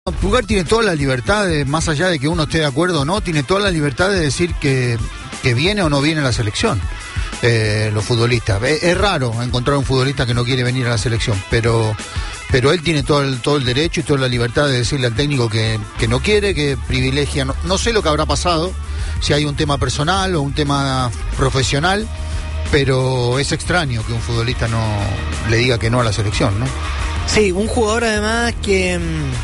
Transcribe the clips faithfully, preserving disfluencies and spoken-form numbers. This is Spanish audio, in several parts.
Pulgar tiene toda la libertad, de, más allá de que uno esté de acuerdo o no, tiene toda la libertad de decir que, que viene o no viene a la selección. Eh, los futbolistas. Es, es raro encontrar un futbolista que no quiere venir a la selección, pero pero él tiene todo el, todo el derecho y toda la libertad de decirle al técnico que, que no quiere, que privilegia. No, no sé lo que habrá pasado, si hay un tema personal o un tema profesional, pero es extraño que un futbolista no le diga que no a la selección, ¿no? Sí, un jugador además que...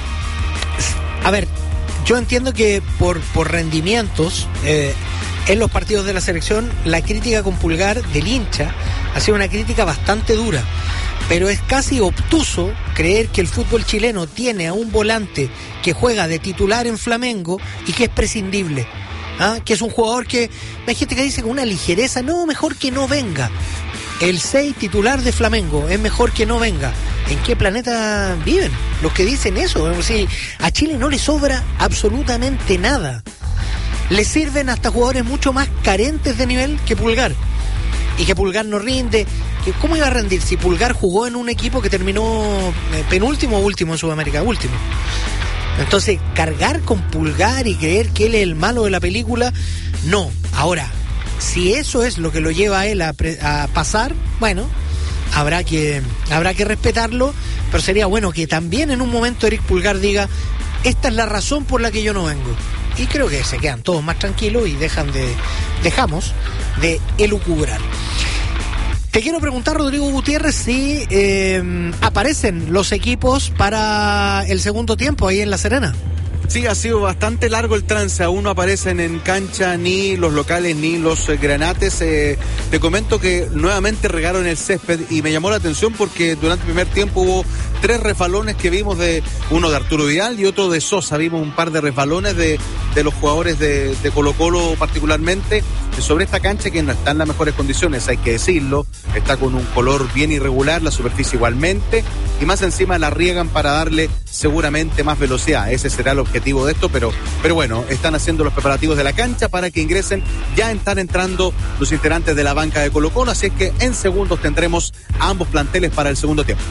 A ver, yo entiendo que por, por rendimientos... Eh, en los partidos de la selección, la crítica con Pulgar del hincha ha sido una crítica bastante dura, pero es casi obtuso creer que el fútbol chileno tiene a un volante que juega de titular en Flamengo y que es prescindible, ¿ah? Que es un jugador que, hay gente que dice con una ligereza, no, mejor que no venga. El seis titular de Flamengo es mejor que no venga. ¿En qué planeta viven los que dicen eso? Es decir, a Chile no le sobra absolutamente nada. Le sirven hasta jugadores mucho más carentes de nivel que Pulgar. Y que Pulgar no rinde. ¿Cómo iba a rendir si Pulgar jugó en un equipo que terminó penúltimo o último en Sudamérica? Último. Entonces, cargar con Pulgar y creer que él es el malo de la película, no. Ahora, si eso es lo que lo lleva a él a, pre- a pasar, bueno, habrá que, habrá que respetarlo, pero sería bueno que también en un momento Eric Pulgar diga, esta es la razón por la que yo no vengo. Y creo que se quedan todos más tranquilos y dejan de dejamos de elucubrar. Te quiero preguntar, Rodrigo Gutiérrez, si eh, aparecen los equipos para el segundo tiempo ahí en La Serena. Sí, ha sido bastante largo el trance, aún no aparecen en cancha ni los locales ni los eh, granates. Eh, te comento que nuevamente regaron el césped y me llamó la atención porque durante el primer tiempo hubo tres refalones que vimos, de uno de Arturo Vidal y otro de Sosa. Vimos un par de refalones de, de los jugadores de, de Colo Colo particularmente sobre esta cancha que no está en las mejores condiciones, hay que decirlo. Está con un color bien irregular, la superficie igualmente, y más encima la riegan para darle seguramente más velocidad. Ese será el objetivo de esto, pero, pero bueno, están haciendo los preparativos de la cancha para que ingresen. Ya están entrando los integrantes de la banca de Colo Colo, así es que en segundos tendremos a ambos planteles para el segundo tiempo.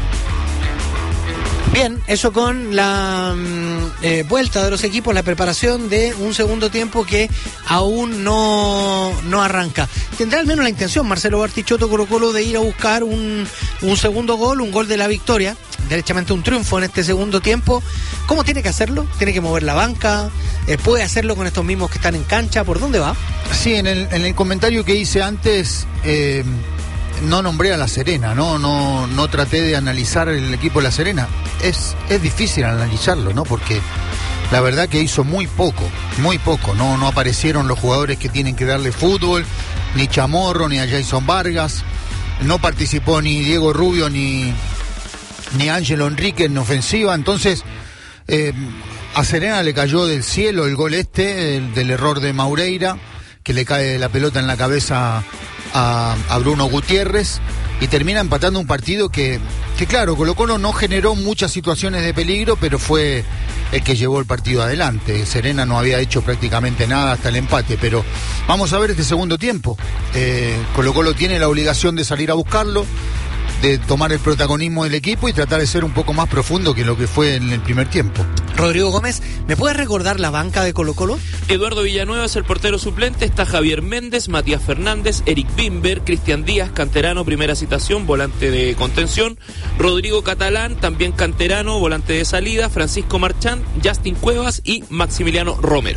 Bien, eso con la eh, vuelta de los equipos, la preparación de un segundo tiempo que aún no, no arranca. Tendrá al menos la intención Marcelo Bartichotto Colo Colo de ir a buscar un, un segundo gol, un gol de la victoria, derechamente un triunfo en este segundo tiempo. ¿Cómo tiene que hacerlo? ¿Tiene que mover la banca? Eh, ¿Puede hacerlo con estos mismos que están en cancha? ¿Por dónde va? Sí, en el, en el comentario que hice antes... Eh... no nombré a La Serena, no, no, no traté de analizar el equipo de La Serena. Es, es difícil analizarlo, ¿no? Porque la verdad que hizo muy poco, muy poco. No, no aparecieron los jugadores que tienen que darle fútbol, ni Chamorro, ni a Jason Vargas. No participó ni Diego Rubio, ni, ni Ángelo Enrique en ofensiva. Entonces, eh, a Serena le cayó del cielo el gol este, el, del error de Maureira, que le cae la pelota en la cabeza a, a Bruno Gutiérrez y termina empatando un partido que, que claro, Colo Colo no generó muchas situaciones de peligro, pero fue el que llevó el partido adelante. Serena no había hecho prácticamente nada hasta el empate, pero vamos a ver este segundo tiempo. eh, Colo Colo tiene la obligación de salir a buscarlo, de tomar el protagonismo del equipo y tratar de ser un poco más profundo que lo que fue en el primer tiempo. Rodrigo Gómez, ¿me puedes recordar la banca de Colo Colo? Eduardo Villanueva es el portero suplente, está Javier Méndez, Matías Fernández, Eric Bimber, Cristian Díaz, canterano, primera citación, volante de contención, Rodrigo Catalán, también canterano, volante de salida, Francisco Marchán, Justin Cuevas y Maximiliano Romero.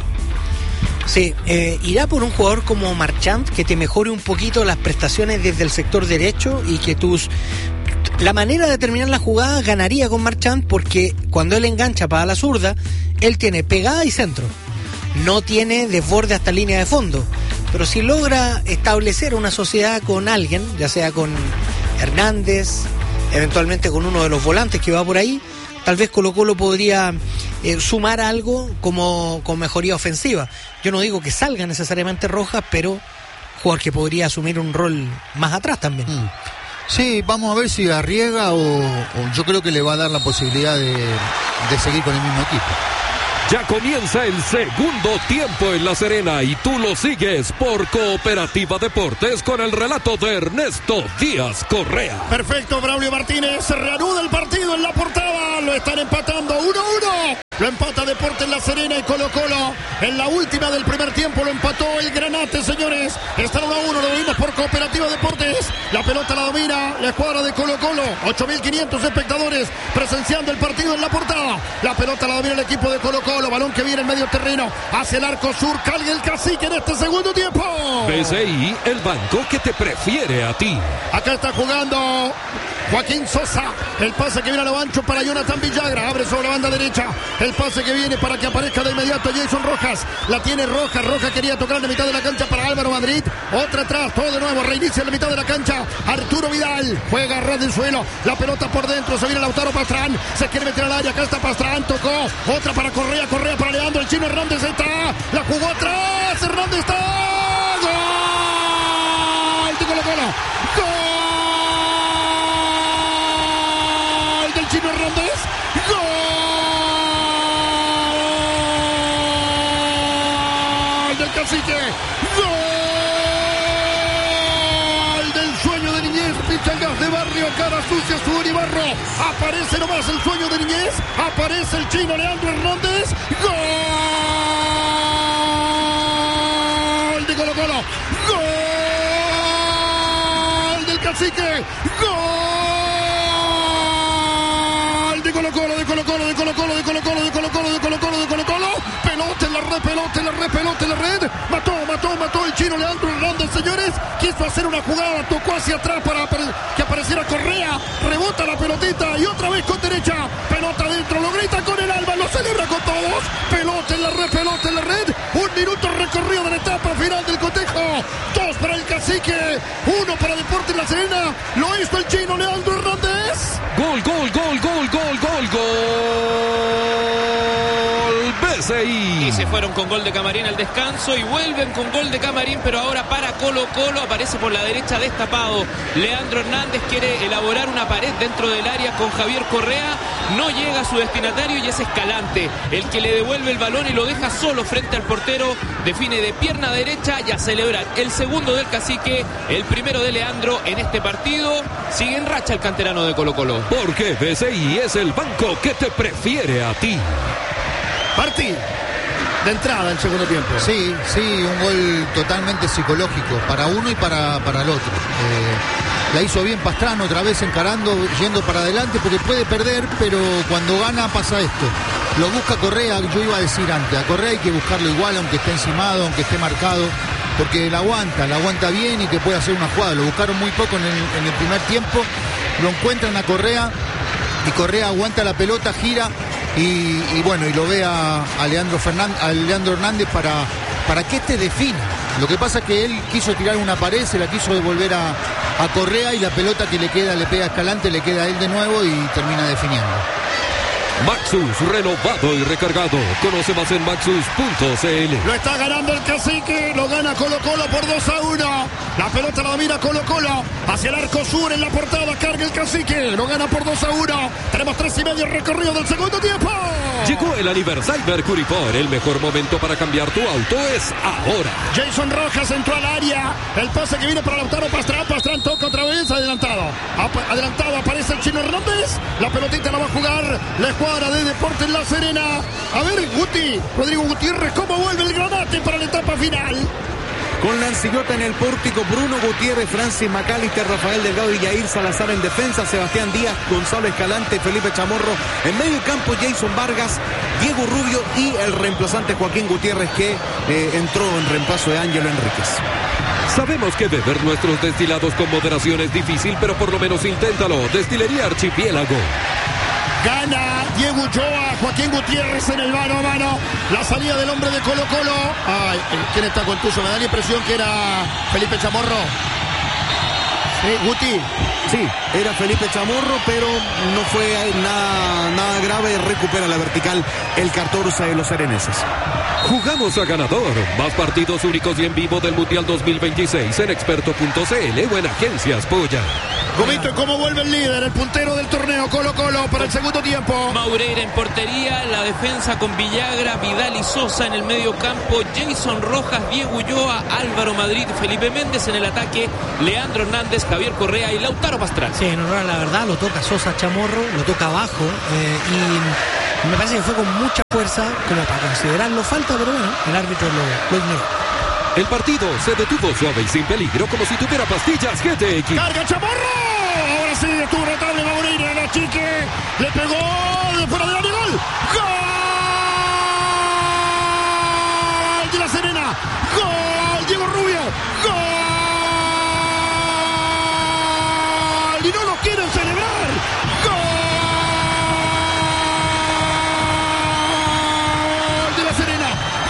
Sí, eh, irá por un jugador como Marchand que te mejore un poquito las prestaciones desde el sector derecho y que tus... La manera de terminar la jugada ganaría con Marchand porque cuando él engancha para la zurda, él tiene pegada y centro. No tiene desborde hasta línea de fondo. Pero si logra establecer una sociedad con alguien, ya sea con Hernández, eventualmente con uno de los volantes que va por ahí, tal vez Colo Colo podría eh, sumar algo como con mejoría ofensiva. Yo no digo que salga necesariamente Rojas, pero jugador que podría asumir un rol más atrás también. Mm. Sí, vamos a ver si arriesga o, o yo creo que le va a dar la posibilidad de, de seguir con el mismo equipo. Ya comienza el segundo tiempo en La Serena y tú lo sigues por Cooperativa Deportes con el relato de Ernesto Díaz Correa. Perfecto, Braulio Martínez, se reanuda el partido en la portada, lo están empatando uno a uno. Lo empata Deportes La Serena y Colo Colo. En la última del primer tiempo lo empató el Granate, señores. Está uno a uno, lo vimos por Cooperativa Deportes. La pelota la domina la escuadra de Colo Colo. ocho mil quinientos espectadores presenciando el partido en la portada. La pelota la domina el equipo de Colo Colo. Balón que viene en medio terreno hacia el arco sur. Carga el Cacique en este segundo tiempo. B C I, el banco que te prefiere a ti. Acá está jugando Joaquín Sosa. El pase que viene a lo ancho para Jonathan Villagra. Abre sobre la banda derecha. El pase que viene para que aparezca de inmediato Jason Rojas. La tiene Rojas. Rojas quería tocar en la mitad de la cancha para Álvaro Madrid. Otra atrás. Todo de nuevo. Reinicia en la mitad de la cancha. Arturo Vidal. Juega a ras del suelo. La pelota por dentro. Se viene Lautaro Pastrán. Se quiere meter al área. Acá está Pastrán. Tocó. Otra para Correa. Correa para Leandro. El chino Hernández está. La jugó atrás. Hernández está. ¡Gol! De Colo Colo. ¡Gol! Del chino Hernández. ¡Gol! Cacique, gol del sueño de niñez, Pichangas de barrio, cara sucia, Suri Barro, aparece nomás el sueño de niñez, aparece el chino Leandro Hernández, gol de Colo Colo, gol del Cacique, gol de Colo Colo, de Colo Colo, de Colo Colo, de Colo Colo, de Colo Colo, de Colo Colo, de Colo Colo, pelota en la red, pelota en la red, pelota en la red, mató, mató, mató el chino Leandro Hernández, señores, quiso hacer una jugada, tocó hacia atrás para que apareciera Correa, rebota la pelotita y otra vez con derecha, pelota adentro, lo grita con el alma, lo celebra con todos, pelota en la red, pelota en la red, un minuto recorrido de la etapa final del cotejo, dos para el Cacique, uno para Deportes La Serena, lo hizo el chino Leandro Hernández. Gol, gol, gol, gol, gol, gol, gol. B C I. Y se fueron con gol de Camarín al descanso y vuelven con gol de Camarín, pero ahora para Colo Colo aparece por la derecha destapado. Leandro Hernández quiere elaborar una pared dentro del área con Javier Correa. No llega a su destinatario y es Escalante el que le devuelve el balón y lo deja solo frente al portero. Define de pierna derecha y a celebrar el segundo del Cacique, el primero de Leandro en este partido. Sigue en racha el canterano de Colo Colo. Porque B C I es el banco que te prefiere a ti. Martín, de entrada el segundo tiempo. Sí, sí, un gol totalmente psicológico para uno y para, para el otro. Eh, la hizo bien Pastrano, otra vez encarando, yendo para adelante, porque puede perder, pero cuando gana pasa esto. Lo busca Correa, yo iba a decir antes, a Correa hay que buscarlo igual, aunque esté encimado, aunque esté marcado, porque la aguanta, la aguanta bien y que puede hacer una jugada. Lo buscaron muy poco en el, en el primer tiempo, lo encuentran a Correa y Correa aguanta la pelota, gira. Y, y bueno, y lo ve a, a, Leandro Fernández, a Leandro Hernández para, para que este defina. Lo que pasa es que él quiso tirar una pared, se la quiso devolver a, a Correa y la pelota que le queda, le pega a Escalante, le queda a él de nuevo y termina definiendo. Maxus, renovado y recargado. Conoce más en maxus punto c l. Lo está ganando el Cacique, lo gana Colo Colo por dos a uno. La pelota la domina Colo Colo hacia el arco sur en la portada, carga el Cacique, lo gana por dos a uno. Tenemos tres y medio recorrido del segundo tiempo. Llegó el aniversario Mercury Ford. El mejor momento para cambiar tu auto es ahora. Jason Rojas entró al área. El pase que viene para Lautaro Pastrán. Pastrán toca otra vez. Adelantado. Ap- adelantado aparece el chino Hernández. La pelotita la va a jugar la escuadra de Deportes La Serena. A ver, Guti. Rodrigo Gutiérrez, ¿cómo vuelve el Granate para la etapa final? Con Lancillota en el pórtico, Bruno Gutiérrez, Francis Macalister, Rafael Delgado y Yair Salazar en defensa, Sebastián Díaz, Gonzalo Escalante, Felipe Chamorro. En medio campo, Jason Vargas, Diego Rubio y el reemplazante Joaquín Gutiérrez, que eh, entró en reemplazo de Ángelo Enríquez. Sabemos que beber nuestros destilados con moderación es difícil, pero por lo menos inténtalo. Destilería Archipiélago. Gana Diego Ulloa, Joaquín Gutiérrez en el mano a mano. La salida del hombre de Colo Colo. Ay, ¿quién está con tuyo? Me da la impresión que era Felipe Chamorro. Sí, Guti. Sí, era Felipe Chamorro, pero no fue nada, nada grave. Recupera la vertical el catorce de los areneses. Jugamos a ganador. Más partidos únicos y en vivo del Mundial dos mil veintiséis en experto punto c l o en Agencias Polla. Gomito, ¿y cómo vuelve el líder, el puntero del torneo, Colo Colo, para el segundo tiempo? Maureira en portería, la defensa con Villagra, Vidal y Sosa en el medio campo, Jason Rojas, Diego Ulloa, Álvaro Madrid, Felipe Méndez en el ataque, Leandro Hernández, Javier Correa y Lautaro Pastrán. Sí, en honor a la verdad, lo toca Sosa Chamorro, lo toca abajo, eh, y me parece que fue con mucha fuerza como para considerarlo falta, pero bueno, el árbitro lo, lo ignoró. El partido se detuvo suave y sin peligro, como si tuviera pastillas G T X. ¡Carga Chamorro! Ahora sí, estuvo notable Maureira, la chique, le pegó de fuera del área, gol. ¡Gol de La Serena! ¡Gol Diego Rubio! ¡Gol! Y no lo quieren celebrar. ¡Gol de La Serena!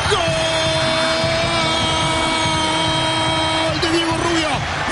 ¡Gol de Diego Rubio!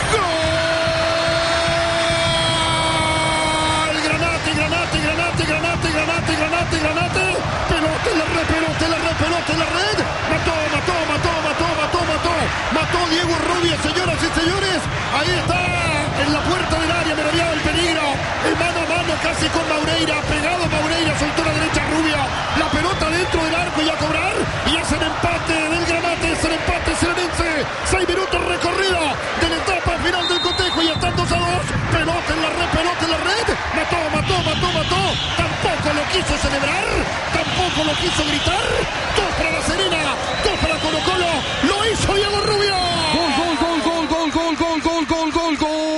¡Gol! Granate, granate, granate, granate, granate, granate, granate. Pelota en la red, pelota en la red, pelota en la red. Mató, mató, mató, mató, mató, mató. Mató Diego Rubio, señoras y señores. Ahí está, en la puerta del área, merodeado el peligro. El mano a mano casi con Maureira. Pegado Maureira, soltó la derecha Rubio. La pelota dentro del arco y a cobrar. Y es el empate del Granate, es el empate serenense. Seis minutos recorrido de la etapa final del cotejo y están dos a dos. Pelota en la red, pelota en la red. Mató, mató, mató, mató. Tampoco lo quiso celebrar. Tampoco lo quiso gritar. Dos para La Serena, dos para Colo Colo. Lo hizo Diego Rubio. Gol, gol, gol, gol, gol, gol, gol, gol, gol, gol,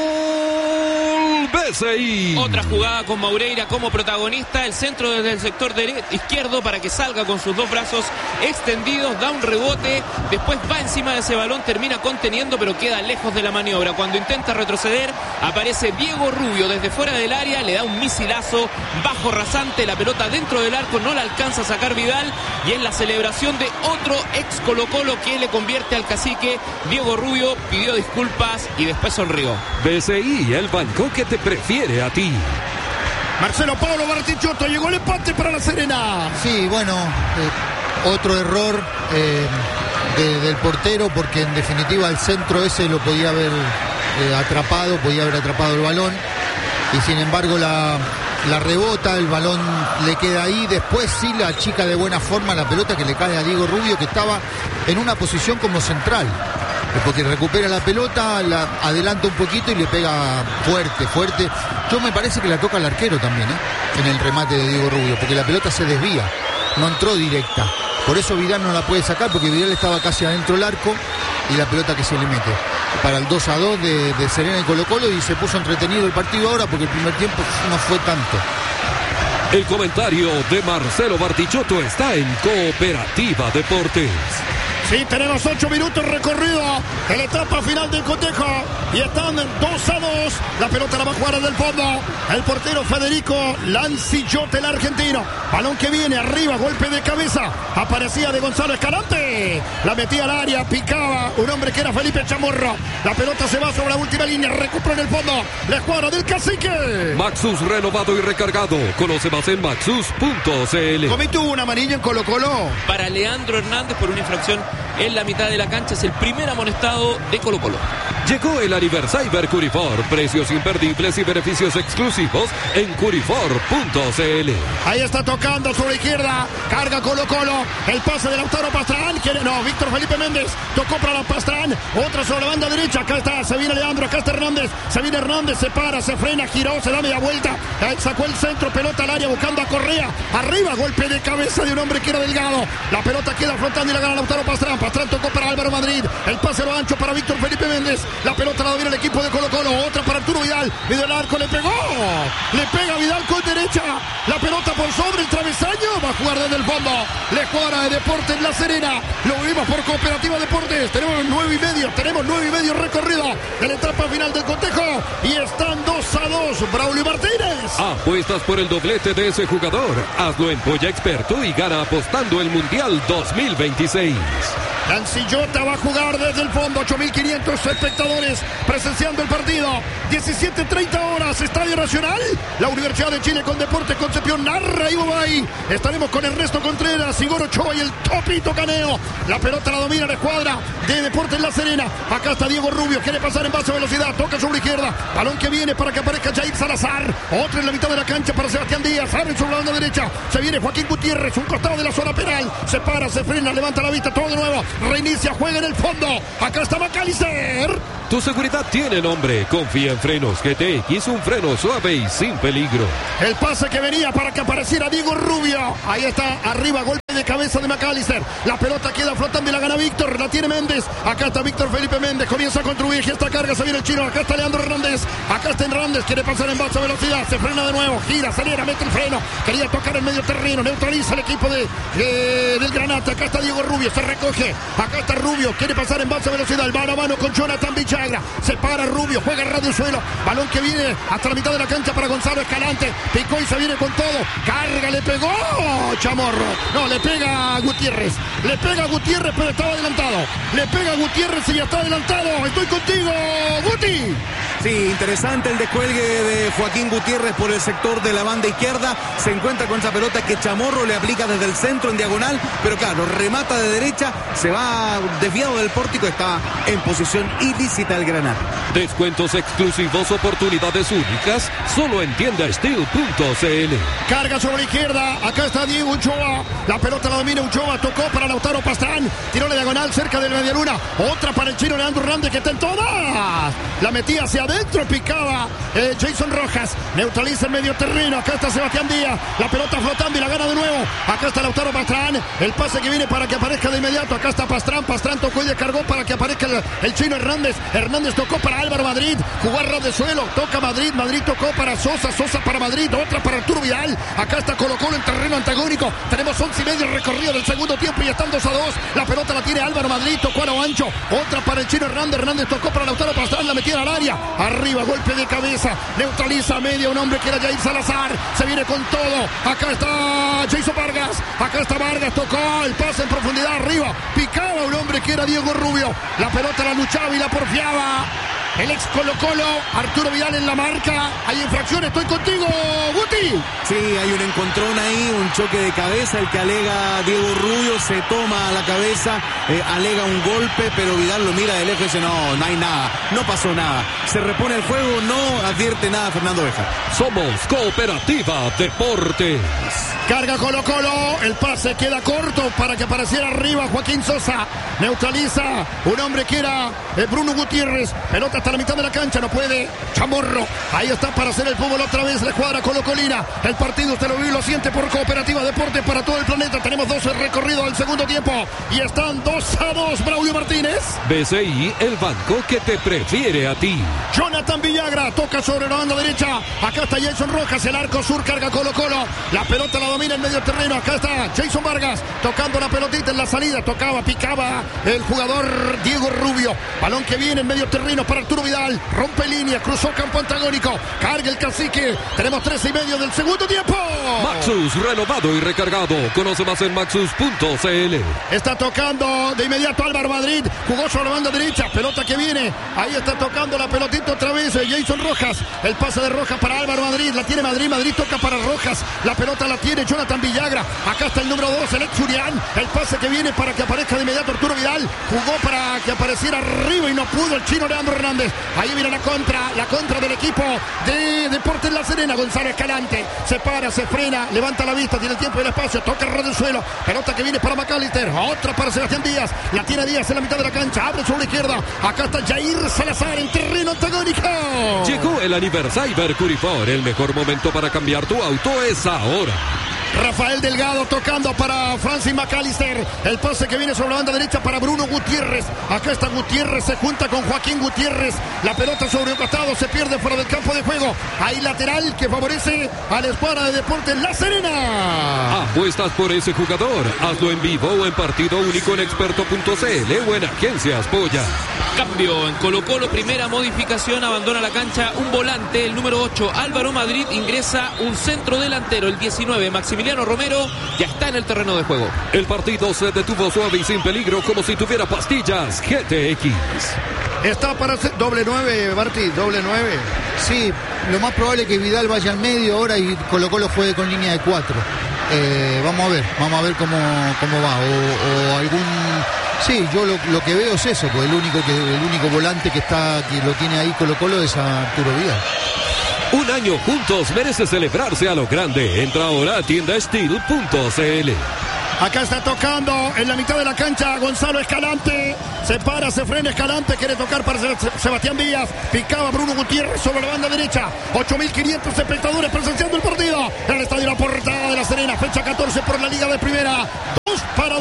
gol. B C I. Otra jugada con Maureira como protagonista, el centro desde el sector dere- izquierdo para que salga con sus dos brazos extendidos, da un rebote, después va encima de ese balón, termina conteniendo pero queda lejos de la maniobra. Cuando intenta retroceder aparece Diego Rubio desde fuera del área, le da un misilazo bajo rasante, la pelota dentro del arco, no la alcanza a sacar Vidal y es la celebración de otro ex Colo Colo que le convierte al cacique. Diego Rubio pidió disculpas y después sonrió. B C I, el banco que te prefiere a ti. Marcelo Pablo Bartichotto, llegó el empate para La Serena. Sí, bueno, eh, otro error eh, de, del portero, porque en definitiva el centro ese lo podía haber eh, atrapado, podía haber atrapado el balón, y sin embargo la, la rebota, el balón le queda ahí. Después sí la chica de buena forma la pelota que le cae a Diego Rubio, que estaba en una posición como central, porque recupera la pelota, la adelanta un poquito y le pega fuerte, fuerte. Yo me parece que la toca el arquero también, ¿eh? En el remate de Diego Rubio, porque la pelota se desvía, no entró directa. Por eso Vidal no la puede sacar, porque Vidal estaba casi adentro del arco y la pelota que se le mete. Para el dos a dos de, de Serena y Colo Colo, y se puso entretenido el partido ahora porque el primer tiempo no fue tanto. El comentario de Marcelo Bartichotto está en Cooperativa Deportes. Sí, tenemos ocho minutos recorrido en la etapa final del cotejo y están dos a dos. La pelota la va a jugar desde el fondo el portero Federico Lancillote, el argentino. Balón que viene arriba, golpe de cabeza. Aparecía de Gonzalo Escalante. La metía al área, picaba un hombre que era Felipe Chamorro. La pelota se va sobre la última línea, recupera en el fondo la escuadra del cacique. Maxus renovado y recargado. Conoce más en maxus punto c l. Cometió una amarilla en Colo Colo. Para Leandro Hernández por una infracción en la mitad de la cancha, es el primer amonestado de Colo Colo. Llegó el aniversario Curifor. Precios imperdibles y beneficios exclusivos en curifor punto c l. Ahí está tocando sobre la izquierda. Carga Colo Colo. El pase de Lautaro Pastrán. Quiere, no, Víctor Felipe Méndez. Tocó para la Pastrán. Otra sobre la banda derecha. Acá está. Se viene Leandro. Acá está Hernández. Se viene Hernández. Se para. Se frena. Giró. Se da media vuelta. Ahí sacó el centro. Pelota al área buscando a Correa. Arriba. Golpe de cabeza de un hombre que era delgado. La pelota queda flotando y la gana Lautaro Pastrán. Pastrán tocó para Álvaro Madrid. El pase a lo ancho para Víctor Felipe Méndez. La pelota la domina el equipo de Colo Colo. Otra para Arturo Vidal. Vidal al arco. Le pegó. Le pega Vidal con derecha. La pelota por sobre el travesaño. Va a jugar desde el fondo. La escuadra de Deportes La Serena. Lo vimos por Cooperativa Deportes. Tenemos nueve y medio. Tenemos nueve y medio recorrido de la etapa final del cotejo. Y están dos a dos. Braulio Martínez. Apuestas por el doblete de ese jugador. Hazlo en Polla Experto y gana apostando el Mundial dos mil veintiséis. Lancillota va a jugar desde el fondo. ocho mil quinientos espectadores presenciando el partido. diecisiete treinta horas, Estadio Nacional. La Universidad de Chile con Deportes Concepción narra y Bobay. Estaremos con Ernesto Contreras, Igor Ochoa y el Topito Caneo. La pelota la domina la escuadra de Deportes La Serena. Acá está Diego Rubio, quiere pasar en base a velocidad. Toca sobre la izquierda. Balón que viene para que aparezca Jair Salazar. Otra en la mitad de la cancha para Sebastián Díaz. Abre sobre la banda derecha. Se viene Joaquín Gutiérrez, un costado de la zona penal. Se para, se frena, levanta la vista, todo de nuevo. Reinicia, juega en el fondo. Acá está Macalister. Tu seguridad tiene nombre. Confía en Frenos G T X, un freno suave y sin peligro. El pase que venía para que apareciera Diego Rubio. Ahí está, arriba, golpe. de cabeza de McAllister. La pelota queda flotando y la gana Víctor. La tiene Méndez. Acá está Víctor Felipe Méndez. Comienza a construir. Y esta carga se viene el chino. Acá está Leandro Hernández. Acá está Hernández. Quiere pasar en baja velocidad. Se frena de nuevo. Gira, acelera, mete el freno. Quería tocar el medio terreno. Neutraliza el equipo de, de, del Granate. Acá está Diego Rubio. Se recoge. Acá está Rubio. Quiere pasar en baja velocidad. El mano a mano con Jonathan Villagra. Se para Rubio. Juega el radio suelo. Balón que viene hasta la mitad de la cancha para Gonzalo Escalante. Picó y se viene con todo. Carga, le pegó. Chamorro. No, le pega a Gutiérrez. Le pega a Gutiérrez, pero estaba adelantado. Le pega a Gutiérrez y ya está adelantado. Estoy contigo, Guti. Sí, interesante el descuelgue de Joaquín Gutiérrez por el sector de la banda izquierda. Se encuentra con esa pelota que Chamorro le aplica desde el centro en diagonal, pero claro, remata de derecha, se va desviado del pórtico, está en posición ilícita el Granate. Descuentos exclusivos, oportunidades únicas, solo en tienda steel punto c l. Carga sobre la izquierda, acá está Diego Ochoa. La pelota la domina Ochoa, tocó para Lautaro Pastrán, tiró la diagonal cerca del medialuna. Otra para el chino Leandro Hernández que está en todas. La metía hacia adentro, picaba eh, Jason Rojas, neutraliza el medio terreno. Acá está Sebastián Díaz, la pelota flotando y la gana de nuevo. Acá está Lautaro Pastrán, el pase que viene para que aparezca de inmediato. Acá está Pastrán, Pastrán tocó y descargó para que aparezca el, el chino Hernández. Hernández tocó para Álvaro Madrid, jugó a ras de suelo, toca Madrid, Madrid tocó para Sosa, Sosa para Madrid, otra para Arturo Vidal. Acá está Colo Colo en terreno antagónico. Tenemos once y medio recorrido del segundo tiempo y están dos a dos. La pelota la tiene Álvaro Madrid, tocó a lo ancho, otra para el chino Hernández. Hernández tocó para Lautaro Pastrán, la metía al área. Arriba, golpe de cabeza, neutraliza a media un hombre que era Jair Salazar, se viene con todo. Acá está Jason Vargas, acá está Vargas, tocó el pase en profundidad arriba, picaba un hombre que era Diego Rubio. La pelota la luchaba y la porfiaba el ex Colo Colo, Arturo Vidal en la marca. Hay infracción, estoy contigo, Guti. Sí, hay un encontrón ahí, un choque de cabeza, el que alega Diego Rubio, se toma a la cabeza, eh, alega un golpe, pero Vidal lo mira de lejos y dice, no, no hay nada, no pasó nada. Se repone el juego, no advierte nada Fernando Béjar. Somos Cooperativa Deportes. Carga Colo Colo, el pase queda corto para que apareciera arriba Joaquín Sosa. Neutraliza un hombre que era eh, Bruno Gutiérrez. Pelota hasta la mitad de la cancha, no puede Chamorro. Ahí está para hacer el fútbol otra vez la escuadra colocolina. El partido usted lo vive y lo siente por Cooperativa Deportes para todo el planeta. Tenemos doce recorridos del segundo tiempo y están dos a dos. Braulio Martínez. B C I, el banco que te prefiere a ti. Jonathan Villagra toca sobre la banda derecha. Acá está Jason Rojas, el arco sur, carga Colo Colo. La pelota la domina en medio terreno. Acá está Jason Vargas tocando la pelotita en la salida. Tocaba, picaba el jugador Diego Rubio. Balón que viene en medio terreno para Arturo Vidal. Rompe línea, cruzó campo antagónico. Carga el cacique. Tenemos trece y medio del segundo tiempo. Maxus, renovado y recargado. Conoce más en maxus punto c l. Está tocando de inmediato Álvaro Madrid. Jugó sobre la banda derecha. Pelota que viene. Ahí está tocando la pelotita otra vez Jason Rojas. El pase de Rojas para Álvaro Madrid. La tiene Madrid. Madrid toca para Rojas. La pelota la tiene Jonathan Villagra. Acá está el número dos, el ex Urián. El pase que viene para que aparezca de inmediato Arturo Vidal. Jugó para que apareciera arriba y no pudo el chino Leandro Hernández. Ahí viene la contra, la contra del equipo de Deportes La Serena. Gonzalo Escalante se para, se frena, levanta la vista, tiene el tiempo y el espacio, toca el red del suelo. Pelota que viene para McAllister, otra para Sebastián Díaz. La tiene Díaz en la mitad de la cancha, abre sobre la izquierda. Acá está Jair Salazar en terreno antagónico. Llegó el aniversario Curifort. El mejor momento para cambiar tu auto es ahora. Rafael Delgado tocando para Francis McAllister. El pase que viene sobre la banda derecha para Bruno Gutiérrez. Acá está Gutiérrez, se junta con Joaquín Gutiérrez. La pelota sobre el costado, se pierde fuera del campo de juego. Hay lateral que favorece a la escuadra de Deportes La Serena. Apuestas por ese jugador. Hazlo en vivo o en partido único en experto punto c l o en Agencias Polla. Cambio en Colo Colo, primera modificación, abandona la cancha un volante, el número ocho, Álvaro Madrid, ingresa un centro delantero, el diecinueve, Maximiliano Romero, ya está en el terreno de juego. El partido se detuvo suave y sin peligro, como si tuviera pastillas G T X. Está para hacer doble nueve, Barty, doble nueve. Sí, lo más probable es que Vidal vaya al medio ahora y Colo Colo juegue con línea de cuatro. Eh, vamos a ver, vamos a ver cómo, cómo va. O, o algún... Sí, yo lo, lo que veo es eso, pues el único que el único volante que está que lo tiene ahí Colo Colo es Arturo Vidal. Un año juntos merece celebrarse a lo grande. Entra ahora a tienda steel punto c l. Acá está tocando en la mitad de la cancha Gonzalo Escalante. Se para, se frena Escalante. Quiere tocar para Sebastián Díaz. Picaba Bruno Gutiérrez sobre la banda derecha. ocho mil quinientos espectadores presenciando el partido en el Estadio La Portada de La Serena. Fecha catorce por la Liga de Primera.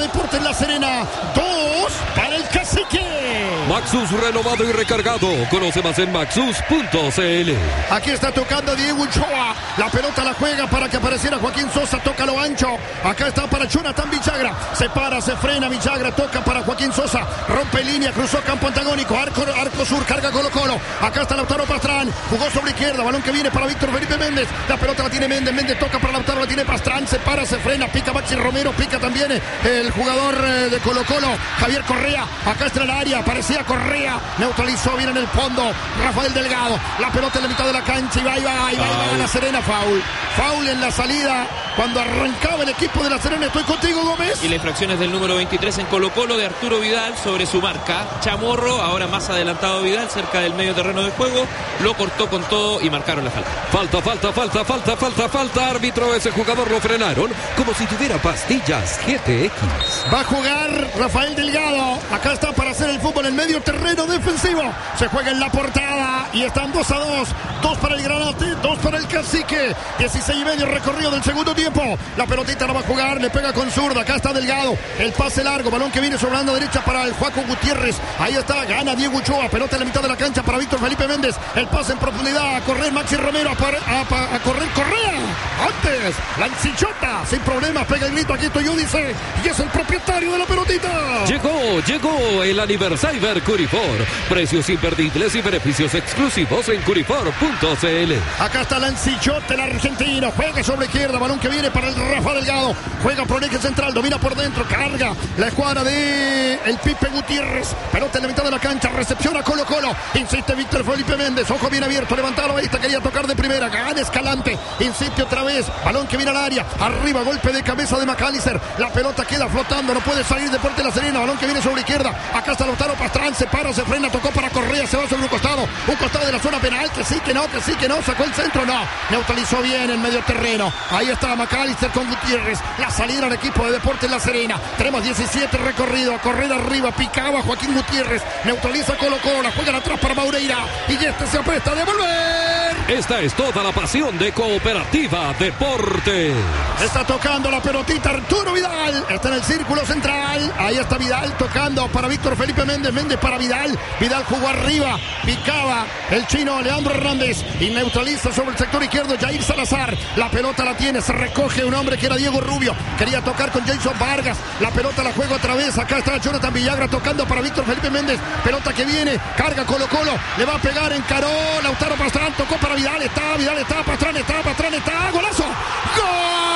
Deportes La Serena, dos para el Cacique. Maxus renovado y recargado. Conoce más en maxus punto c l. Aquí está tocando Diego Ochoa. La pelota la juega para que apareciera Joaquín Sosa. Toca lo ancho. Acá está para Jonathan Villagra. Se para, se frena Villagra. Toca para Joaquín Sosa. Rompe línea, cruzó campo antagónico. Arco, arco sur, carga Colo Colo. Acá está Lautaro Pastrán. Jugó sobre izquierda. Balón que viene para Víctor Felipe Méndez. La pelota la tiene Méndez. Méndez toca para Lautaro. La tiene Pastrán. Se para, se frena. Pica Maxi Romero. Pica también el jugador de Colo Colo, Javier Correa. Acá está en el área. Parecía Correa. Neutralizó bien en el fondo Rafael Delgado. La pelota en la mitad de la cancha. Y va, y va, y va, y va a La Serena. Foul. Foul en la salida. Cuando arrancaba el equipo de La Serena. Estoy contigo, Gómez. Y la infracción es del número veintitrés en Colo Colo de Arturo Vidal sobre su marca. Chamorro, ahora más adelantado Vidal, cerca del medio terreno de juego. Lo cortó con todo y marcaron la falta. Falta, falta, falta, falta, falta, falta. Árbitro, ese jugador lo frenaron como si tuviera pastillas G T X. Va a jugar Rafael Delgado. Acá está para hacer el fútbol en medio terreno defensivo. Se juega en la portada y están dos a dos. Dos para el Granate, dos para el Cacique. dieciséis y medio recorrido del segundo tiempo. La pelotita la va a jugar, le pega con zurda. Acá está Delgado. El pase largo, balón que viene sobre la banda derecha para el Juaco Gutiérrez. Ahí está, gana Diego Ochoa. Pelota en la mitad de la cancha para Víctor Felipe Méndez. El pase en profundidad a correr Maxi Romero. A, par, a, a, a correr Correa. Antes, Lancichota. Sin problemas, pega el grito. Aquí estoy yo, dice. Y es el propietario de la pelotita. Llegó, llegó el aniversario Curifor. Precios imperdibles y beneficios exclusivos en curifor punto c l. Acá está Lancichota, el argentino. Juega sobre izquierda, balón que viene para el Rafa Delgado. Juega por el eje central, domina por dentro, carga la escuadra de el Pipe Gutiérrez. Pelota en la mitad de la cancha, recepción a Colo Colo. Insiste Víctor Felipe Méndez, ojo bien abierto, levantado, ahí está, quería tocar de primera, gana Escalante. Insiste otra vez, balón que viene al área. Arriba, golpe de cabeza de McAllister. La pelota queda flotando, no puede salir Deportes La Serena. Balón que viene sobre izquierda. Acá está Lautaro Pastrán, se para, se frena, tocó para Correa, se va sobre un costado. Un costado de la zona penal, que sí, que no, que sí, que no. Sacó el centro, no. Neutralizó bien el medio terreno. Ahí está McAllister con Gutiérrez. La salida al equipo de Deportes La Serena. Tenemos diecisiete recorrido. A correr arriba, picaba Joaquín Gutiérrez. Neutraliza Colo Colo, la juegan atrás para Maureira. Y este se apresta a devolver. Esta es toda la pasión de Cooperativa Deportes. Está tocando la pelotita Arturo Vidal. Está en el círculo central. Ahí está Vidal tocando para Víctor Felipe Méndez. Méndez para Vidal. Vidal jugó arriba. Picaba el chino Leandro Hernández. Y neutraliza sobre el sector izquierdo Jair Salazar. La pelota la tiene. Se recoge un hombre que era Diego Rubio. Quería tocar con Jason Vargas. La pelota la juega otra vez. Acá está Jonathan Villagra tocando para Víctor Felipe Méndez. Pelota que viene. Carga Colo Colo. Le va a pegar en Caró. Lautaro Pastrán tocó para Vidal. Está, Vidal está, Pastrán está, Pastrán está. ¡Golazo! ¡Gol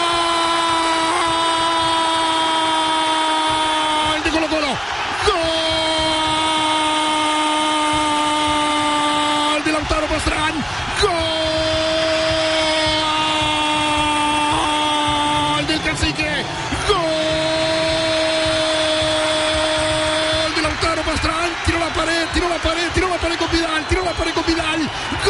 de Colo Colo! ¡Gol de Lautaro Pastrán! ¡Gol del Cacique! ¡Gol de Lautaro Pastrán! Tiró la pared, tiró la pared, tiró la pared con Vidal, tiró la pared con Vidal.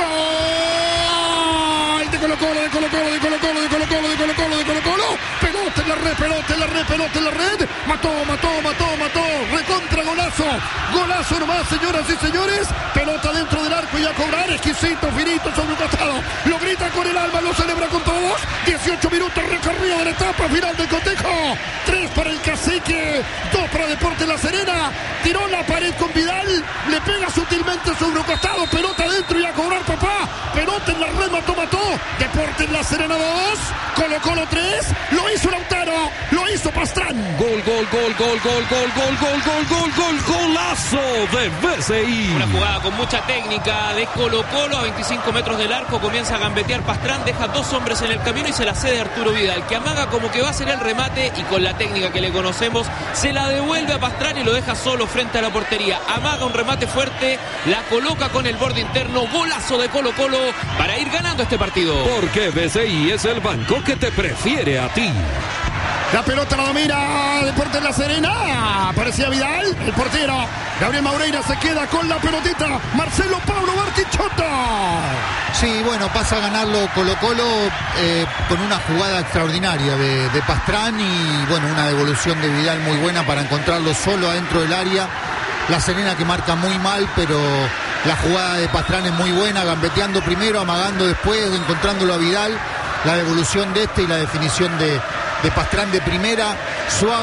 ¡Gol de Colo Colo, de Colo Colo, de Colo Colo, de Colo Colo, de Colo Colo, de Colo Colo! Pelota en la red, pelota en la red, pelota en la red. Mató, mató, mató, mató. Recontra golazo. Golazo nomás, señoras y señores. Pelota dentro del arco y a cobrar. Exquisito, finito sobre un costado. Lo grita con el alma, lo celebra con todos. dieciocho minutos recorrido de la etapa final del cotejo. tres para el Cacique, dos para Deportes La Serena. Tiró la pared con Vidal. Le pega sutilmente sobre un costado. Pelota adentro y a cobrar, papá. Pelota en la red, mató, mató. Deportes La Serena dos. Colo Colo tres. Lo hizo Lautaro. Lo hizo Pastrán. Gol, gol, gol, gol, gol, gol, gol, gol, gol, gol, gol, golazo de B C I. Una jugada con mucha técnica de Colo Colo a veinticinco metros del arco. Comienza a gambetear Pastrán, deja dos hombres en el camino y se la cede a Arturo Vidal, que amaga como que va a ser el remate y con la técnica que le conocemos se la devuelve a Pastrán y lo deja solo frente a la portería. Amaga un remate fuerte, la coloca con el borde interno. Golazo de Colo Colo para ir ganando este partido. Porque B C I es el banco que te prefiere a ti. La pelota la domina Deportes La Serena. Aparecía Vidal, el portero. Gabriel Maureira se queda con la pelotita. Marcelo Pablo Bartichotto. Sí, bueno, pasa a ganarlo Colo Colo eh, con una jugada extraordinaria de, de Pastrán y bueno, una devolución de Vidal muy buena para encontrarlo solo adentro del área. La Serena que marca muy mal, pero la jugada de Pastrán es muy buena, gambeteando primero, amagando después, encontrándolo a Vidal. La devolución de este y la definición de, de Pastrán de primera, suave.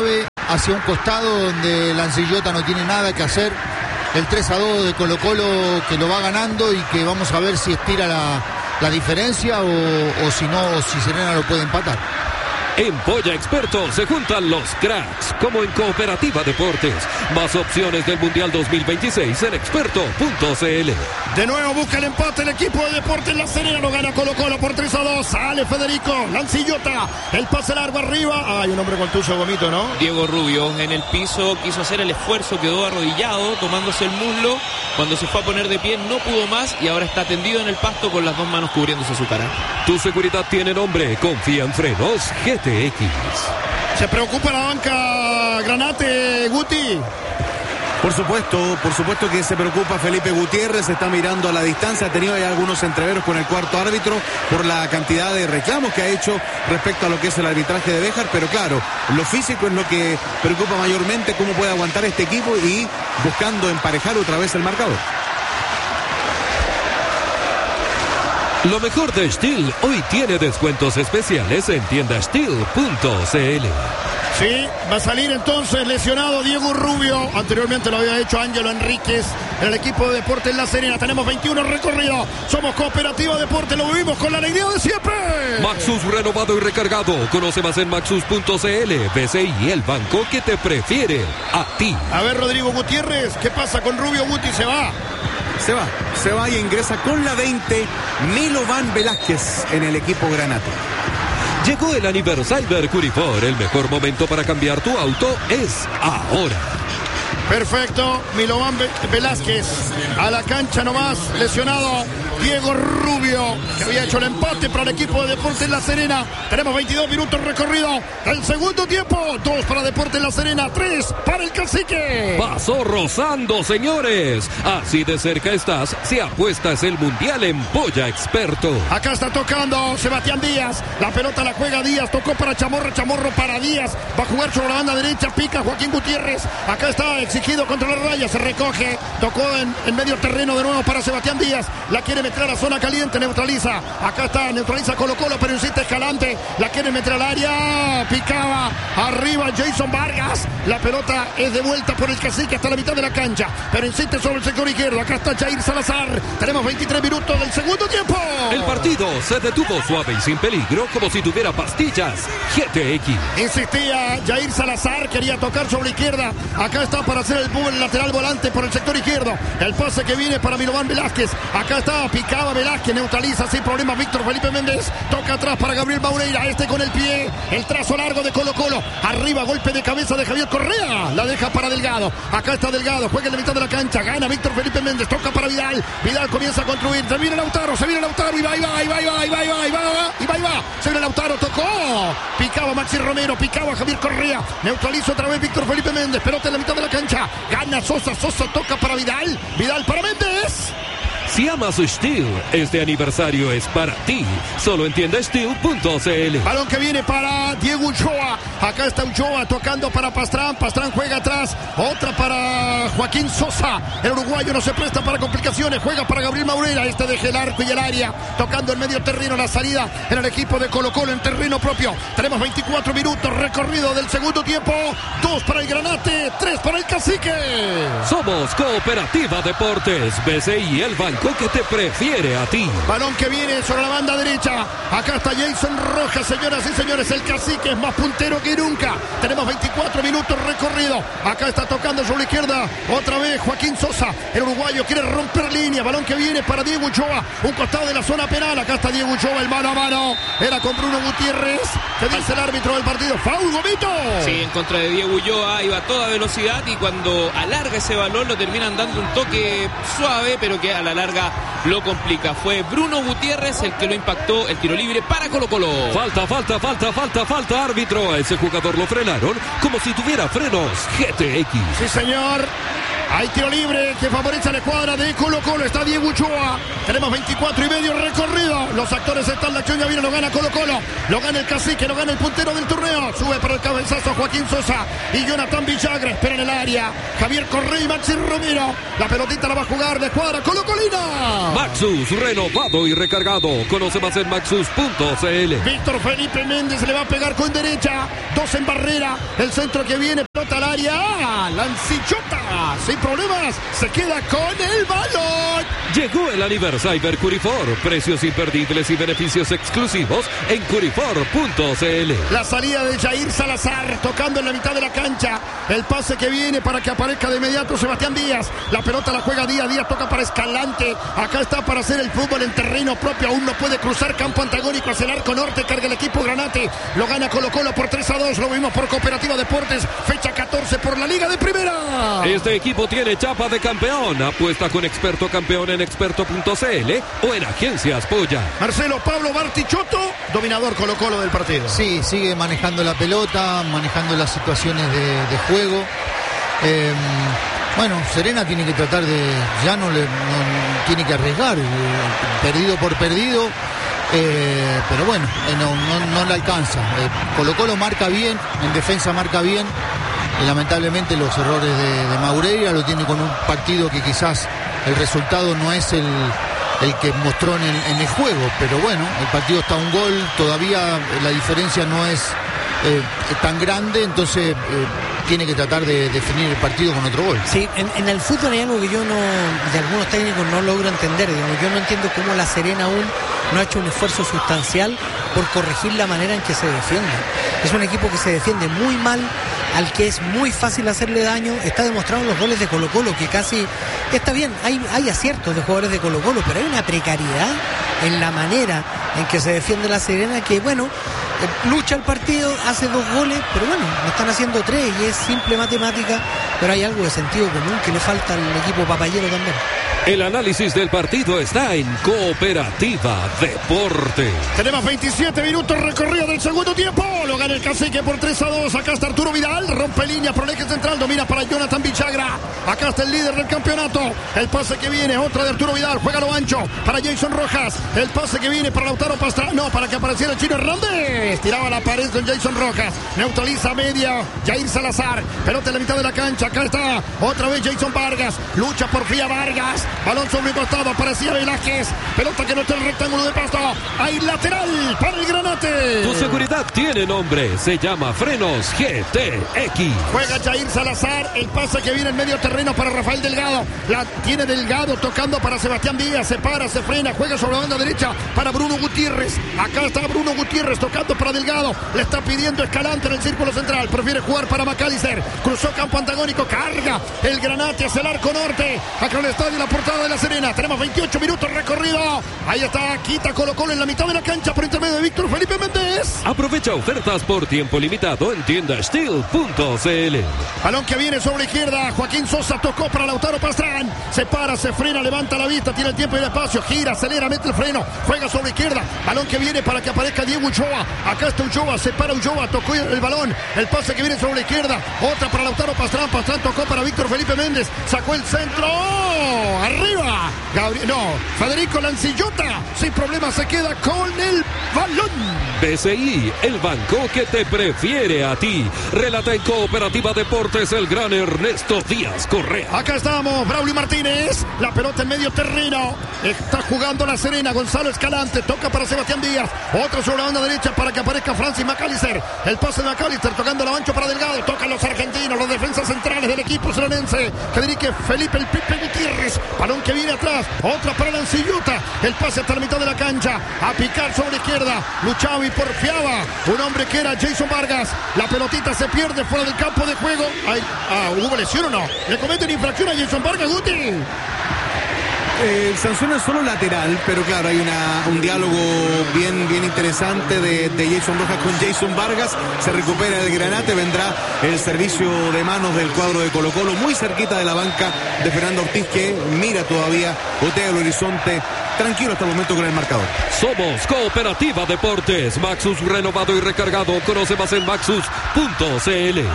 hacia un costado donde Lancillota no tiene nada que hacer. El tres a dos de Colo Colo que lo va ganando y que vamos a ver si estira la, la diferencia o, o si no, o si Serena lo puede empatar. En Polla Experto se juntan los cracks, como en Cooperativa Deportes. Más opciones del Mundial dos mil veintiséis en experto punto c l. De nuevo busca el empate el equipo de Deportes La Serena, lo gana Colo Colo por tres a dos. Sale Federico, Lancillota, el pase largo arriba. Hay un hombre con tuyo gomito, ¿no? Diego Rubio en el piso quiso hacer el esfuerzo, quedó arrodillado, tomándose el muslo. Cuando se fue a poner de pie no pudo más y ahora está tendido en el pasto con las dos manos cubriéndose su cara. Tu seguridad tiene nombre, confía en frenos G T X. Se preocupa la banca Granate, Guti. Por supuesto, por supuesto que se preocupa Felipe Gutiérrez, está mirando a la distancia, ha tenido ya algunos entreveros con el cuarto árbitro por la cantidad de reclamos que ha hecho respecto a lo que es el arbitraje de Béjar, pero claro, lo físico es lo que preocupa mayormente, cómo puede aguantar este equipo y buscando emparejar otra vez el marcador. Lo mejor de Steel hoy tiene descuentos especiales en tienda steel punto c l. Sí, va a salir entonces lesionado Diego Rubio. Anteriormente lo había hecho Ángelo Enríquez en el equipo de Deportes La Serena. Tenemos veintiuno recorridos. Somos Cooperativa Deportes. Lo vivimos con la alegría de siempre. Maxus renovado y recargado. Conoce más en maxus punto c l. B C I, el banco que te prefiere a ti. A ver, Rodrigo Gutiérrez, ¿qué pasa con Rubio? Guti se va. Se va, se va y ingresa con la veinte Milovan Velázquez en el equipo Granate. Llegó el aniversario Curifor. El mejor momento para cambiar tu auto es ahora. Perfecto, Milovan Velázquez a la cancha nomás, lesionado Diego Rubio, que había hecho el empate para el equipo de Deportes La Serena. Tenemos veintidós minutos recorrido, el segundo tiempo, dos para Deportes La Serena, tres para el Cacique. Pasó rozando, señores. Así de cerca estás, si apuestas el Mundial en Polla Experto. Acá está tocando Sebastián Díaz, la pelota la juega Díaz, tocó para Chamorro, Chamorro para Díaz, va a jugar sobre la banda derecha, pica Joaquín Gutiérrez, acá está exigido contra la raya, se recoge, tocó en, en medio terreno de nuevo para Sebastián Díaz, la quiere meter a la zona caliente, neutraliza, acá está, neutraliza Colo Colo, pero insiste Escalante, la quiere meter al área, picaba, arriba Jason Vargas, la pelota es de vuelta por el Cacique hasta la mitad de la cancha, pero insiste sobre el sector izquierdo, acá está Jair Salazar, tenemos veintitrés minutos del segundo tiempo. El partido se detuvo suave y sin peligro, como si tuviera pastillas G T X. Insistía Jair Salazar, quería tocar sobre la izquierda, acá está para hacer el boom, el lateral volante por el sector izquierdo, el pase que viene para Milovan Velázquez, acá está, picaba Velázquez, neutraliza sin problemas Víctor Felipe Méndez, toca atrás para Gabriel Maureira, este con el pie, el trazo largo de Colo Colo, arriba golpe de cabeza de Javier Correa, la deja para Delgado, acá está Delgado, juega en la mitad de la cancha, gana Víctor Felipe Méndez, toca para Vidal, Vidal comienza a construir, se viene Lautaro, se viene Lautaro, y va, y va, y va, y va, y va, y va, y va, y va, y va, se viene Lautaro, tocó, picaba Maxi Romero, picaba Javier Correa, neutraliza otra vez Víctor Felipe Méndez, pelota en la mitad de la cancha, gana Sosa, Sosa toca para Vidal, Vidal para Méndez. Si amas Steel, este aniversario es para ti. Solo en tienda steel punto c l. Balón que viene para Diego Ulloa. Acá está Ulloa tocando para Pastrán. Pastrán juega atrás. Otra para Joaquín Sosa. El uruguayo no se presta para complicaciones. Juega para Gabriel Maureira. Este deja el arco y el área. Tocando el medio terreno. La salida en el equipo de Colo Colo en terreno propio. Tenemos veinticuatro minutos recorrido del segundo tiempo. Dos para el Granate. Tres para el Cacique. Somos Cooperativa Deportes. B C I, el banco que te prefiere a ti. Balón que viene sobre la banda derecha. Acá está Jason Rojas, señoras y señores. El Cacique es más puntero que nunca. Tenemos veinticuatro minutos recorrido. Acá está tocando sobre la izquierda. Otra vez Joaquín Sosa. El uruguayo quiere romper línea. Balón que viene para Diego Ulloa. Un costado de la zona penal. Acá está Diego Ulloa, el mano a mano. Era con Bruno Gutiérrez. ¿Qué dice el árbitro del partido? ¡Faul, Gomito! Sí, en contra de Diego Ulloa. Iba a toda velocidad y cuando alarga ese balón lo terminan dando un toque suave, pero que a la larga lo complica. Fue Bruno Gutiérrez el que lo impactó, el tiro libre para Colo Colo. Falta, falta, falta, falta, falta, árbitro. A ese jugador lo frenaron como si tuviera frenos G T X. Sí, señor. Hay tiro libre que favorece a la escuadra de Colo Colo. Está Diego Ulloa. Tenemos veinticuatro y medio recorrido. Los actores están, la acción ya viene, lo gana Colo Colo. Lo gana el Cacique, lo gana el puntero del torneo. Sube para el cabezazo Joaquín Sosa y Jonathan Villagra. Espera en el área. Javier Correa y Maxi Romero. La pelotita la va a jugar de escuadra Colo Colina. Maxus, renovado y recargado. Conoce más en maxus punto c l. Víctor Felipe Méndez le va a pegar con derecha. Dos en barrera. El centro que viene. Pelota al área, Lancillota, sin problemas, se queda con el balón. Llegó el aniversario Curifor, precios imperdibles y beneficios exclusivos en curifor punto c l. La salida de Jair Salazar, tocando en la mitad de la cancha, el pase que viene para que aparezca de inmediato Sebastián Díaz, la pelota la juega Díaz, Díaz toca para Escalante, acá está para hacer el fútbol en terreno propio, aún no puede cruzar campo antagónico hacia el arco norte, carga el equipo Granate, lo gana Colo Colo por tres a dos, lo vimos por Cooperativa Deportes, fecha catorce por la Liga de Primera. Este equipo tiene chapa de campeón. Apuesta con Experto Campeón en experto punto c l o en Agencias Polla. Marcelo Pablo Bartichotto, dominador Colo Colo del partido. Sí, sigue manejando la pelota, manejando las situaciones de, de juego. Eh, bueno, Serena tiene que tratar de, ya no le no, tiene que arriesgar, eh, perdido por perdido. Eh, pero bueno, eh, no, no, no le alcanza. Eh, Colo Colo marca bien, en defensa marca bien. Y lamentablemente los errores de, de Maureira lo tiene con un partido que quizás el resultado no es el, el que mostró en el, en el juego, pero bueno, el partido está a un gol, todavía la diferencia no es eh, tan grande, entonces eh, tiene que tratar de definir el partido con otro gol. Sí, en, en el fútbol hay algo que yo no, de algunos técnicos no logro entender, digamos, yo no entiendo cómo la Serena aún no ha hecho un esfuerzo sustancial por corregir la manera en que se defiende. Es un equipo que se defiende muy mal, al que es muy fácil hacerle daño. Está demostrado en los goles de Colo Colo, que casi está bien, hay, hay aciertos de jugadores de Colo Colo, pero hay una precariedad en la manera en que se defiende la Serena, que bueno, eh, lucha el partido, hace dos goles, pero bueno, no están haciendo tres y es simple matemática, pero hay algo de sentido común que le falta al equipo papayero también. El análisis del partido está en Cooperativa Deporte. Tenemos veintisiete minutos recorrido del segundo tiempo. Lo gana el Cacique por tres a dos. Acá está Arturo Vidal. Rompe línea por el eje central. Domina para Jonathan Villagra. Acá está el líder del campeonato. El pase que viene. Otra de Arturo Vidal. Juega lo ancho para Jason Rojas. El pase que viene para Lautaro Pastrana. No, para que apareciera el Chino Hernández. Tiraba la pared con Jason Rojas. Neutraliza media. Jair Salazar. Pelota en la mitad de la cancha. Acá está otra vez Jason Vargas. Lucha por Fía Vargas. Balón sobre el costado, aparecía Velázquez. Pelota que no está en el rectángulo de pasto. Hay lateral para el Granate. Tu seguridad tiene nombre. Se llama Frenos G T X. Juega Jair Salazar. El pase que viene en medio terreno para Rafael Delgado. La tiene Delgado tocando para Sebastián Díaz. Se para, se frena. Juega sobre la banda derecha para Bruno Gutiérrez. Acá está Bruno Gutiérrez tocando para Delgado. Le está pidiendo Escalante en el círculo central. Prefiere jugar para McAllister. Cruzó campo antagónico. Carga el Granate hacia el arco norte. Acá en el estadio La Portada de la Serena. Tenemos veintiocho minutos recorrido. Ahí está, quita Colo Colo en la mitad de la cancha por intermedio de Víctor Felipe Méndez. Aprovecha ofertas por tiempo limitado en tienda steel punto c l. Balón que viene sobre la izquierda. Joaquín Sosa tocó para Lautaro Pastrán. Se para, se frena, levanta la vista, tiene el tiempo y el espacio. Gira, acelera, mete el freno. Juega sobre la izquierda. Balón que viene para que aparezca Diego Ulloa. Acá está Ulloa, se para Ulloa, tocó el balón. El pase que viene sobre la izquierda. Otra para Lautaro Pastrán. Pastrán tocó para Víctor Felipe Méndez. Sacó el centro. Arriba. Gabriel, no, Federico Lancillota. Sin problema se queda con el balón. B C I, el banco que te prefiere a ti. Relata en Cooperativa Deportes el gran Ernesto Díaz Correa. Acá estamos, Braulio Martínez. La pelota en medio terreno. Está jugando la Serena. Gonzalo Escalante. Toca para Sebastián Díaz. Otro sobre la banda derecha para que aparezca Francis McAllister. El pase de McAllister tocando la ancho para Delgado. Tocan los argentinos, los defensas centrales del equipo serenense. Que dirige Felipe el Pipe Gutiérrez. Balón que viene atrás. Otra para Lancillota. El pase hasta la mitad de la cancha. A picar sobre la izquierda. Luchaba y porfiaba. Un hombre que era Jason Vargas. La pelotita se pierde fuera del campo de juego. Ay, ah, ¿hubo lesión o no? Le cometen infracción a Jason Vargas, Guti. Eh, sanción es solo lateral, pero claro, hay una, un diálogo bien, bien interesante de, de Jason Rojas con Jason Vargas. Se recupera el Granate, vendrá el servicio de manos del cuadro de Colo Colo, muy cerquita de la banca de Fernando Ortiz, que mira todavía, botea el horizonte, tranquilo hasta el momento con el marcador. Somos Cooperativa Deportes, Maxus renovado y recargado. Conoce más en maxus punto c l.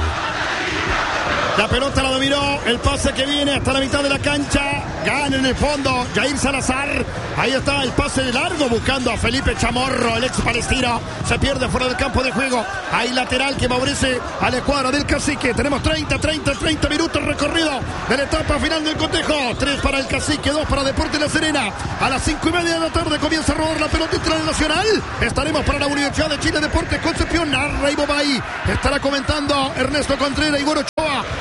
La pelota la dominó, el pase que viene hasta la mitad de la cancha, gana en el fondo Jair Salazar, ahí está el pase largo buscando a Felipe Chamorro, el ex palestino, se pierde fuera del campo de juego, hay lateral que favorece a la escuadra del Cacique, tenemos treinta, treinta, treinta minutos recorrido de la etapa final del cotejo, tres para el Cacique, dos para Deportes La Serena, a las cinco y media de la tarde comienza a rodar la pelota internacional, estaremos para la Universidad de Chile Deportes Concepción, narra Ivo Bay, estará comentando Ernesto Contreras y Goro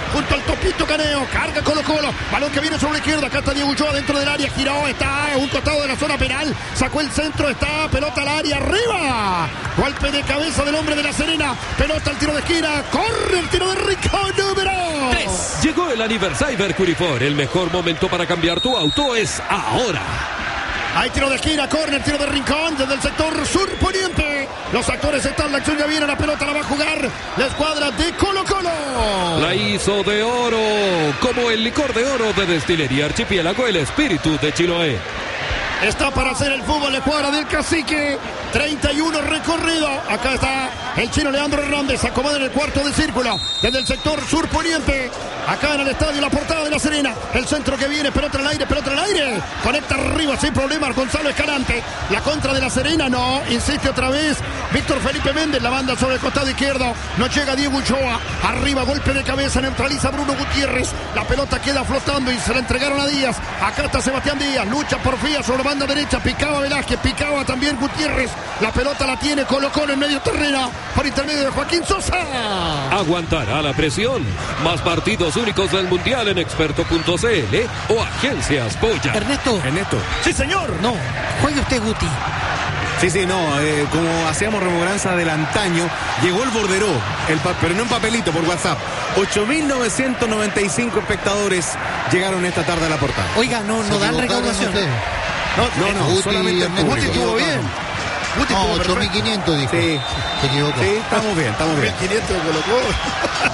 junto al Topito Caneo. Carga Colo Colo. Balón que viene sobre la izquierda. Acá está Diego Ulloa dentro del área. Giró. Está en un costado de la zona penal. Sacó el centro. Está pelota al área. Arriba. Golpe de cabeza del hombre de La Serena. Pelota al tiro de esquina. Corre el tiro de Rincón número tres. Llegó el aniversario Curifor. El mejor momento para cambiar tu auto es ahora. Hay tiro de esquina, córner, tiro de Rincón desde el sector sur poniente. Los actores están, la acción ya viene, la pelota la va a jugar la escuadra de Colo Colo. La hizo de oro, como el licor de oro de Destilería Archipiélago, el espíritu de Chiloé. Está para hacer el fútbol la escuadra del Cacique. treinta y uno recorrido. Acá está el chino Leandro Hernández. Acomoda en el cuarto de círculo. Desde el sector sur poniente. Acá en el estadio La Portada de La Serena. El centro que viene. Pelota en el aire. Pelota en el aire. Conecta arriba sin problema Gonzalo Escalante. La contra de La Serena. No. Insiste otra vez Víctor Felipe Méndez. La banda sobre el costado izquierdo. No llega Diego Ulloa. Arriba golpe de cabeza. Neutraliza Bruno Gutiérrez. La pelota queda flotando y se la entregaron a Díaz. Acá está Sebastián Díaz. Lucha por Fía sobre la banda derecha. Picaba Velázquez. Picaba también Gutiérrez. La pelota la tiene Colo Colo en medio terreno por intermedio de Joaquín Sosa. Aguantará la presión. Más partidos únicos del Mundial en experto punto c l o Agencias Polla. Ernesto. Ernesto. Sí, señor. No, juegue usted, Guti. Sí, sí, no, eh, como hacíamos rememoranza del antaño, llegó el borderó, el pa- pero no en papelito, por WhatsApp. ocho mil novecientos noventa y cinco espectadores llegaron esta tarde a la portada. Oiga, no, no dan recaudación. No, no, no, Guti, solamente el Ernesto, público. Guti estuvo bien. Guti No, estuvo ocho mil perfecto. quinientos dijo. Sí. Se equivocó. Sí, estamos bien, estamos bien. mil quinientos de Colo Colo.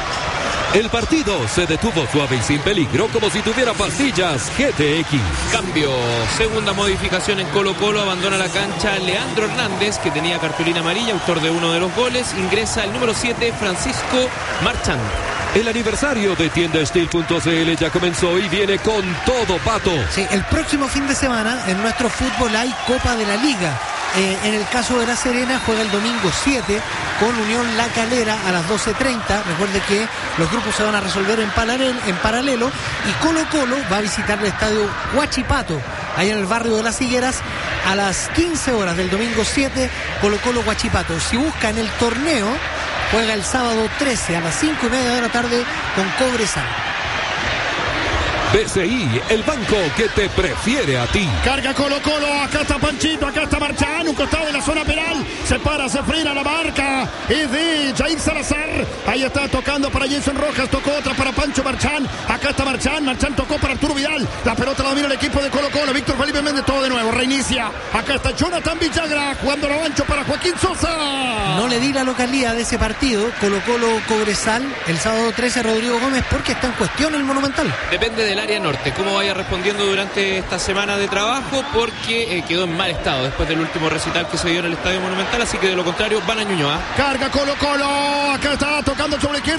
El partido se detuvo suave y sin peligro, como si tuviera pastillas G T X. Cambio, segunda modificación en Colo Colo, abandona la cancha Leandro Hernández, que tenía cartulina amarilla, autor de uno de los goles, ingresa el número siete, Francisco Marchand. El aniversario de tienda steel punto c l ya comenzó y viene con todo, Pato. Sí, el próximo fin de semana en nuestro fútbol hay Copa de la Liga. Eh, en el caso de La Serena juega el domingo siete con Unión La Calera a las doce treinta. Recuerde que los grupos se van a resolver en paralelo, en paralelo y Colo Colo va a visitar el estadio Huachipato, allá en el barrio de Las Higueras, a las quince horas del domingo siete, Colo Colo Huachipato. Si buscan el torneo, juega el sábado trece a las cinco y media de la tarde con Cobresal. B C I, el banco que te prefiere a ti. Carga Colo Colo, acá está Panchito, acá está Marchán, un costado de la zona penal, se para, se frena la marca, es de Jair Salazar, ahí está tocando para Jason Rojas, tocó otra para Pancho Marchán, acá está Marchán, Marchán tocó para Arturo Vidal, la pelota la domina el equipo de Colo Colo, Víctor Felipe Méndez, todo de nuevo, reinicia, acá está Jonathan Villagra, jugando lo ancho para Joaquín Sosa. No le di la localidad de ese partido, Colo Colo Cobresal, el sábado trece, Rodrigo Gómez, porque está en cuestión el Monumental. Depende del área norte, cómo vaya respondiendo durante esta semana de trabajo, porque eh, quedó en mal estado después del último recital que se dio en el Estadio Monumental, así que de lo contrario van a Ñuñoa. Carga Colo Colo, acá está tocando sobre la izquierda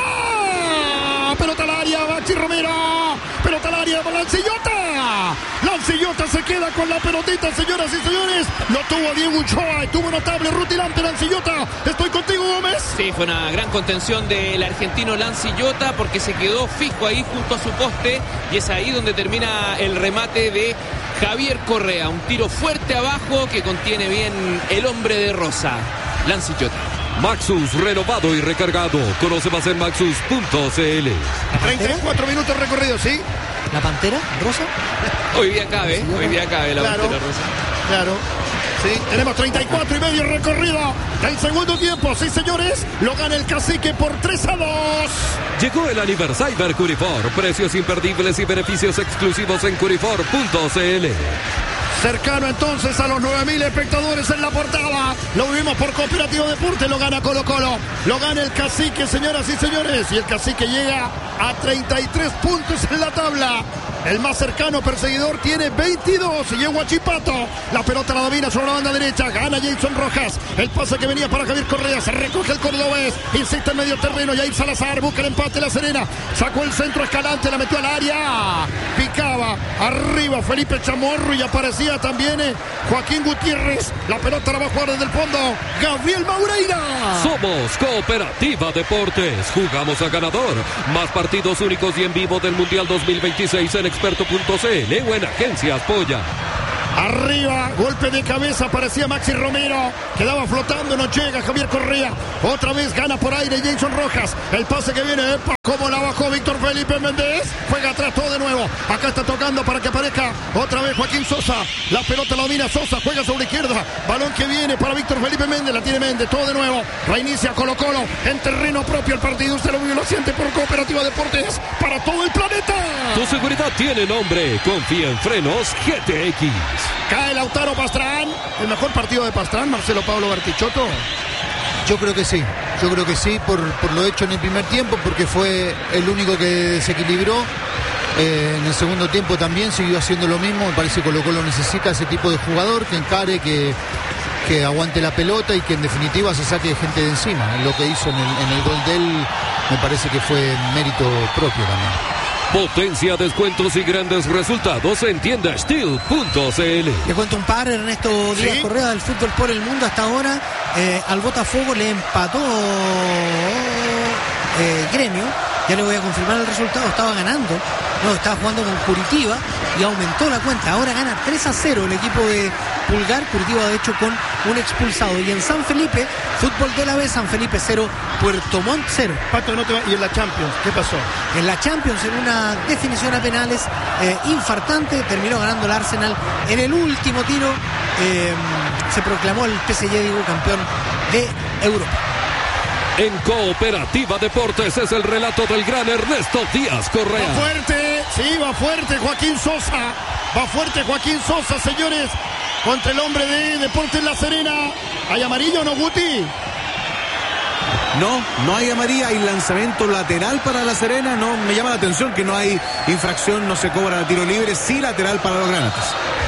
Uchoa, pelota al área, Baxi Romero, pelota al área para Lancillota, Lancillota se queda con la pelotita, señoras y señores, lo tuvo Diego Uchoa, estuvo notable, rutilante Lancillota, estoy contigo Gómez. Sí, fue una gran contención del argentino Lancillota porque se quedó fijo ahí junto a su poste y es ahí donde termina el remate de Javier Correa, un tiro fuerte abajo que contiene bien el hombre de Rosa, Lancillota. Maxus renovado y recargado. Conoce más en maxus punto c l. treinta y cuatro minutos recorridos, ¿sí? ¿La Pantera, Rosa? Hoy día cabe, hoy día cabe la Claro. Pantera Rosa. Claro. Sí, tenemos treinta y cuatro y medio recorrido del segundo tiempo. Sí, señores, lo gana el Cacique por tres a dos. Llegó el aniversario Curifor. Precios imperdibles y beneficios exclusivos en curifor punto c l. Cercano entonces a los nueve mil espectadores en la portada. Lo vivimos por Cooperativo Deporte. Lo gana Colo Colo. Lo gana el Cacique, señoras y señores. Y el Cacique llega a treinta y tres puntos en la tabla. El más cercano perseguidor tiene veintidós. Y es Huachipato. La pelota la domina sobre la banda derecha. Gana Jason Rojas. El pase que venía para Javier Correa. Se recoge el cordobés. Insiste en medio terreno. Jair Salazar busca el empate. La Serena. Sacó el centro Escalante. La metió al área. Picaba. Arriba Felipe Chamorro. Y aparecía también eh, Joaquín Gutiérrez. La pelota la va a jugar desde el fondo Gabriel Maureira. Somos Cooperativa Deportes. Jugamos a ganador. Más partidos únicos y en vivo del Mundial dos mil veintiséis en experto punto c l o en Agencias Polla. Arriba, golpe de cabeza, parecía Maxi Romero. Quedaba flotando, no llega Javier Correa. Otra vez gana por aire Jason Rojas. El pase que viene, epa, como la bajó Víctor Felipe Méndez. Juega atrás todo de nuevo. Acá está tocando para que aparezca otra vez Joaquín Sosa. La pelota la domina Sosa, juega sobre la izquierda. Balón que viene para Víctor Felipe Méndez. La tiene Méndez, todo de nuevo. Reinicia Colo Colo en terreno propio el partido. Usted lo vive, lo siente por Cooperativa Deportes para todo el planeta. Tu seguridad tiene nombre. Confía en Frenos G T X. Cae Lautaro Pastrán. El mejor partido de Pastrán, Marcelo Pablo Bartichotto. Yo creo que sí, yo creo que sí, por, por lo hecho en el primer tiempo, porque fue el único que desequilibró. Eh, en el segundo tiempo también siguió haciendo lo mismo. Me parece que Colo Colo necesita ese tipo de jugador que encare, que, que aguante la pelota y que en definitiva se saque gente de encima. Lo que hizo en el, en el gol de él me parece que fue mérito propio también. Potencia, descuentos y grandes resultados en tienda steel punto c l. Le cuento un par, Ernesto Díaz ¿Sí? Correa del Fútbol por el Mundo hasta ahora. Eh, al Botafogo le empató eh, Gremio. Ya le voy a confirmar el resultado. Estaba ganando. No, estaba jugando con Curitiba y aumentó la cuenta. Ahora gana tres a cero el equipo de Pulgar. Curitiba, de hecho, con un expulsado. Y en San Felipe, fútbol de la B, San Felipe cero, Puerto Montt cero. Pato, no te va- y en la Champions, ¿qué pasó? En la Champions, en una definición a penales eh, infartante, terminó ganando el Arsenal en el último tiro. Eh, se proclamó el P S G, digo, campeón de Europa. En Cooperativa Deportes es el relato del gran Ernesto Díaz Va Correa. fuerte, sí, va fuerte Joaquín Sosa. Va fuerte Joaquín Sosa, señores. Contra el hombre de Deportes La Serena. ¿Hay amarillo o no, Guti? No, no hay amarilla, hay lanzamiento lateral para La Serena. No me llama la atención que no hay infracción, no se cobra el tiro libre, sí lateral para los granates.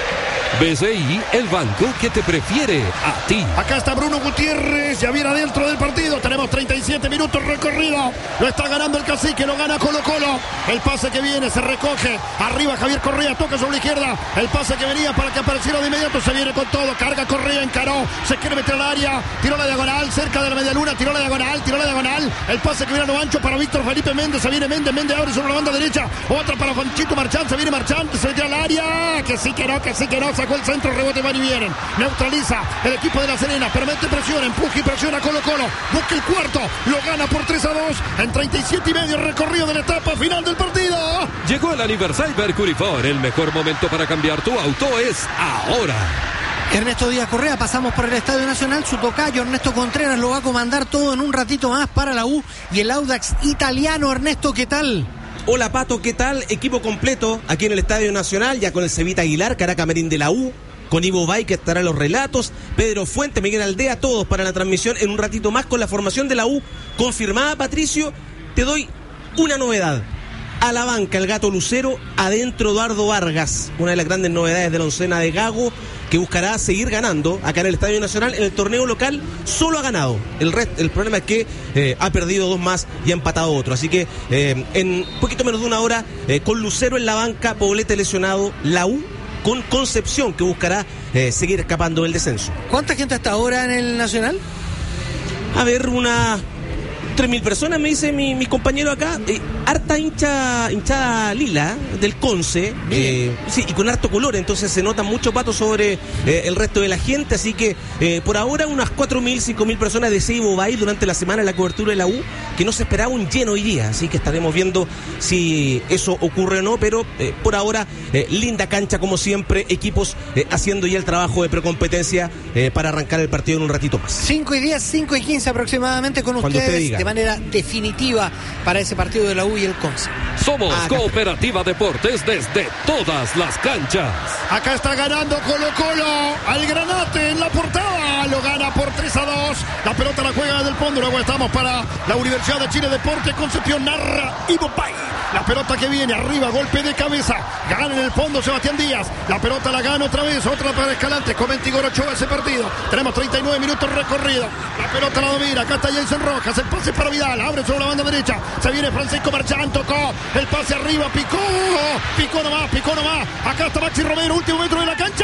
B C I, el banco que te prefiere a ti. Acá está Bruno Gutiérrez, ya viene adentro del partido. Tenemos treinta y siete minutos recorrido. Lo está ganando el Cacique, lo gana Colo Colo. El pase que viene, se recoge. Arriba Javier Correa, toca sobre la izquierda. El pase que venía para que apareciera de inmediato. Se viene con todo, carga Correa, encaró. Se quiere meter al área, tiró la diagonal, cerca de la media luna. Tiró la diagonal, tiró la diagonal. El pase que viene a lo ancho para Víctor Felipe Méndez. Se viene Méndez, Méndez abre sobre la banda derecha. Otra para Juanchito Marchán, se viene Marchán. Se mete al área, que sí que no, que sí que no. Sacó el centro, rebote, van y vienen. Neutraliza el equipo de La Serena, permite presión, empuja y presiona Colo Colo. Busca el cuarto, lo gana por tres a dos en treinta y siete y medio recorrido de la etapa final del partido. Llegó el aniversario Mercury Ford. El mejor momento para cambiar tu auto es ahora. Ernesto Díaz Correa, pasamos por el Estadio Nacional. Su tocayo Ernesto Contreras lo va a comandar todo en un ratito más para la U y el Audax italiano. Ernesto, ¿qué tal? Hola Pato, ¿qué tal? Equipo completo aquí en el Estadio Nacional, ya con el Cevita Aguilar, Caraca Merín de la U, con Ivo Bay que estará en los relatos, Pedro Fuente, Miguel Aldea, todos para la transmisión en un ratito más con la formación de la U confirmada. Patricio, te doy una novedad. A la banca el Gato Lucero, adentro Eduardo Vargas, una de las grandes novedades de la oncena de Gago, que buscará seguir ganando acá en el Estadio Nacional. En el torneo local solo ha ganado, el resto, el problema es que eh, ha perdido dos más y ha empatado otro, así que eh, en poquito menos de una hora eh, con Lucero en la banca, Poblete lesionado, la U con Concepción que buscará eh, seguir escapando del descenso. ¿Cuánta gente hasta ahora en el Nacional? A ver, una tres mil personas, me dice mi, mi compañero acá. Eh, harta hincha, hinchada lila del Conce. Eh, sí, y con harto color, entonces se nota mucho, Pato, sobre eh, el resto de la gente. Así que eh, por ahora unas cuatro mil, cinco mil personas de Seibo Bay durante la semana en la cobertura de la U, que no se esperaba un lleno hoy día. Así que estaremos viendo si eso ocurre o no. Pero eh, por ahora, eh, linda cancha como siempre. Equipos eh, haciendo ya el trabajo de precompetencia eh, para arrancar el partido en un ratito más. cinco y diez, cinco y quince aproximadamente con Cuando usted ustedes diga. de manera definitiva para ese partido de la U y el Conce. Somos Ah, Cooperativa Deportes desde todas las canchas. Acá está ganando Colo Colo al Granate en la portada. Lo gana por tres a dos. La pelota la juega desde el fondo. Luego estamos para la Universidad de Chile Deportes. Concepción narra Ivo Bay. La pelota que viene arriba, golpe de cabeza. Gana en el fondo Sebastián Díaz. La pelota la gana otra vez. Otra para Escalante. Comenta Igor Ochoa ese partido. Tenemos treinta y nueve minutos recorrido. La pelota la domina. Acá está Jason Rojas. El pase para Vidal. Abre sobre la banda derecha. Se viene Francisco Marchán. Tocó. El pase arriba. Picó. Picó nomás. Picó nomás. Acá está Maxi Romero. Último metro de la cancha.